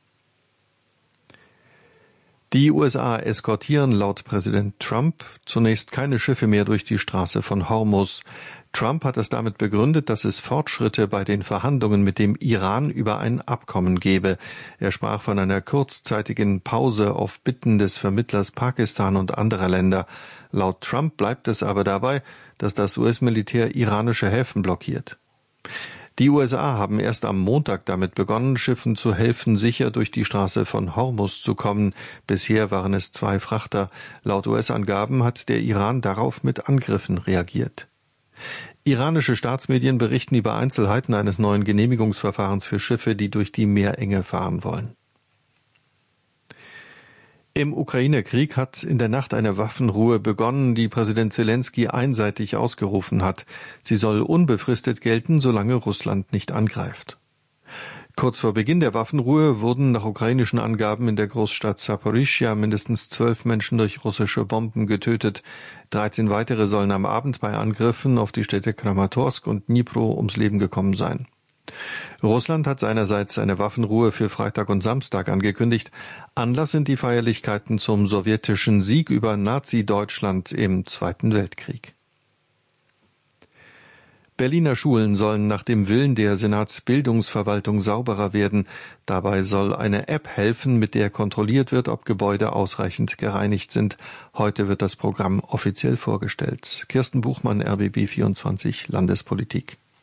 Die USA eskortieren laut Präsident Trump zunächst keine Schiffe mehr durch die Straße von Hormuz. Trump hat es damit begründet, dass es Fortschritte bei den Verhandlungen mit dem Iran über ein Abkommen gebe. Er sprach von einer kurzzeitigen Pause auf Bitten des Vermittlers Pakistan und anderer Länder. Laut Trump bleibt es aber dabei, dass das US-Militär iranische Häfen blockiert. Die USA haben erst am Montag damit begonnen, Schiffen zu helfen, sicher durch die Straße von Hormuz zu kommen. Bisher waren es 2 Frachter. Laut US-Angaben hat der Iran darauf mit Angriffen reagiert. Iranische Staatsmedien berichten über Einzelheiten eines neuen Genehmigungsverfahrens für Schiffe, die durch die Meerenge fahren wollen. Im Ukraine-Krieg hat in der Nacht eine Waffenruhe begonnen, die Präsident Zelensky einseitig ausgerufen hat. Sie soll unbefristet gelten, solange Russland nicht angreift. Kurz vor Beginn der Waffenruhe wurden nach ukrainischen Angaben in der Großstadt Saporischschja mindestens 12 Menschen durch russische Bomben getötet. 13 weitere sollen am Abend bei Angriffen auf die Städte Kramatorsk und Dnipro ums Leben gekommen sein. Russland hat seinerseits eine Waffenruhe für Freitag und Samstag angekündigt. Anlass sind die Feierlichkeiten zum sowjetischen Sieg über Nazi-Deutschland im Zweiten Weltkrieg. Berliner Schulen sollen nach dem Willen der Senatsbildungsverwaltung sauberer werden. Dabei soll eine App helfen, mit der kontrolliert wird, ob Gebäude ausreichend gereinigt sind. Heute wird das Programm offiziell vorgestellt. Kirsten Buchmann, RBB 24 Landespolitik.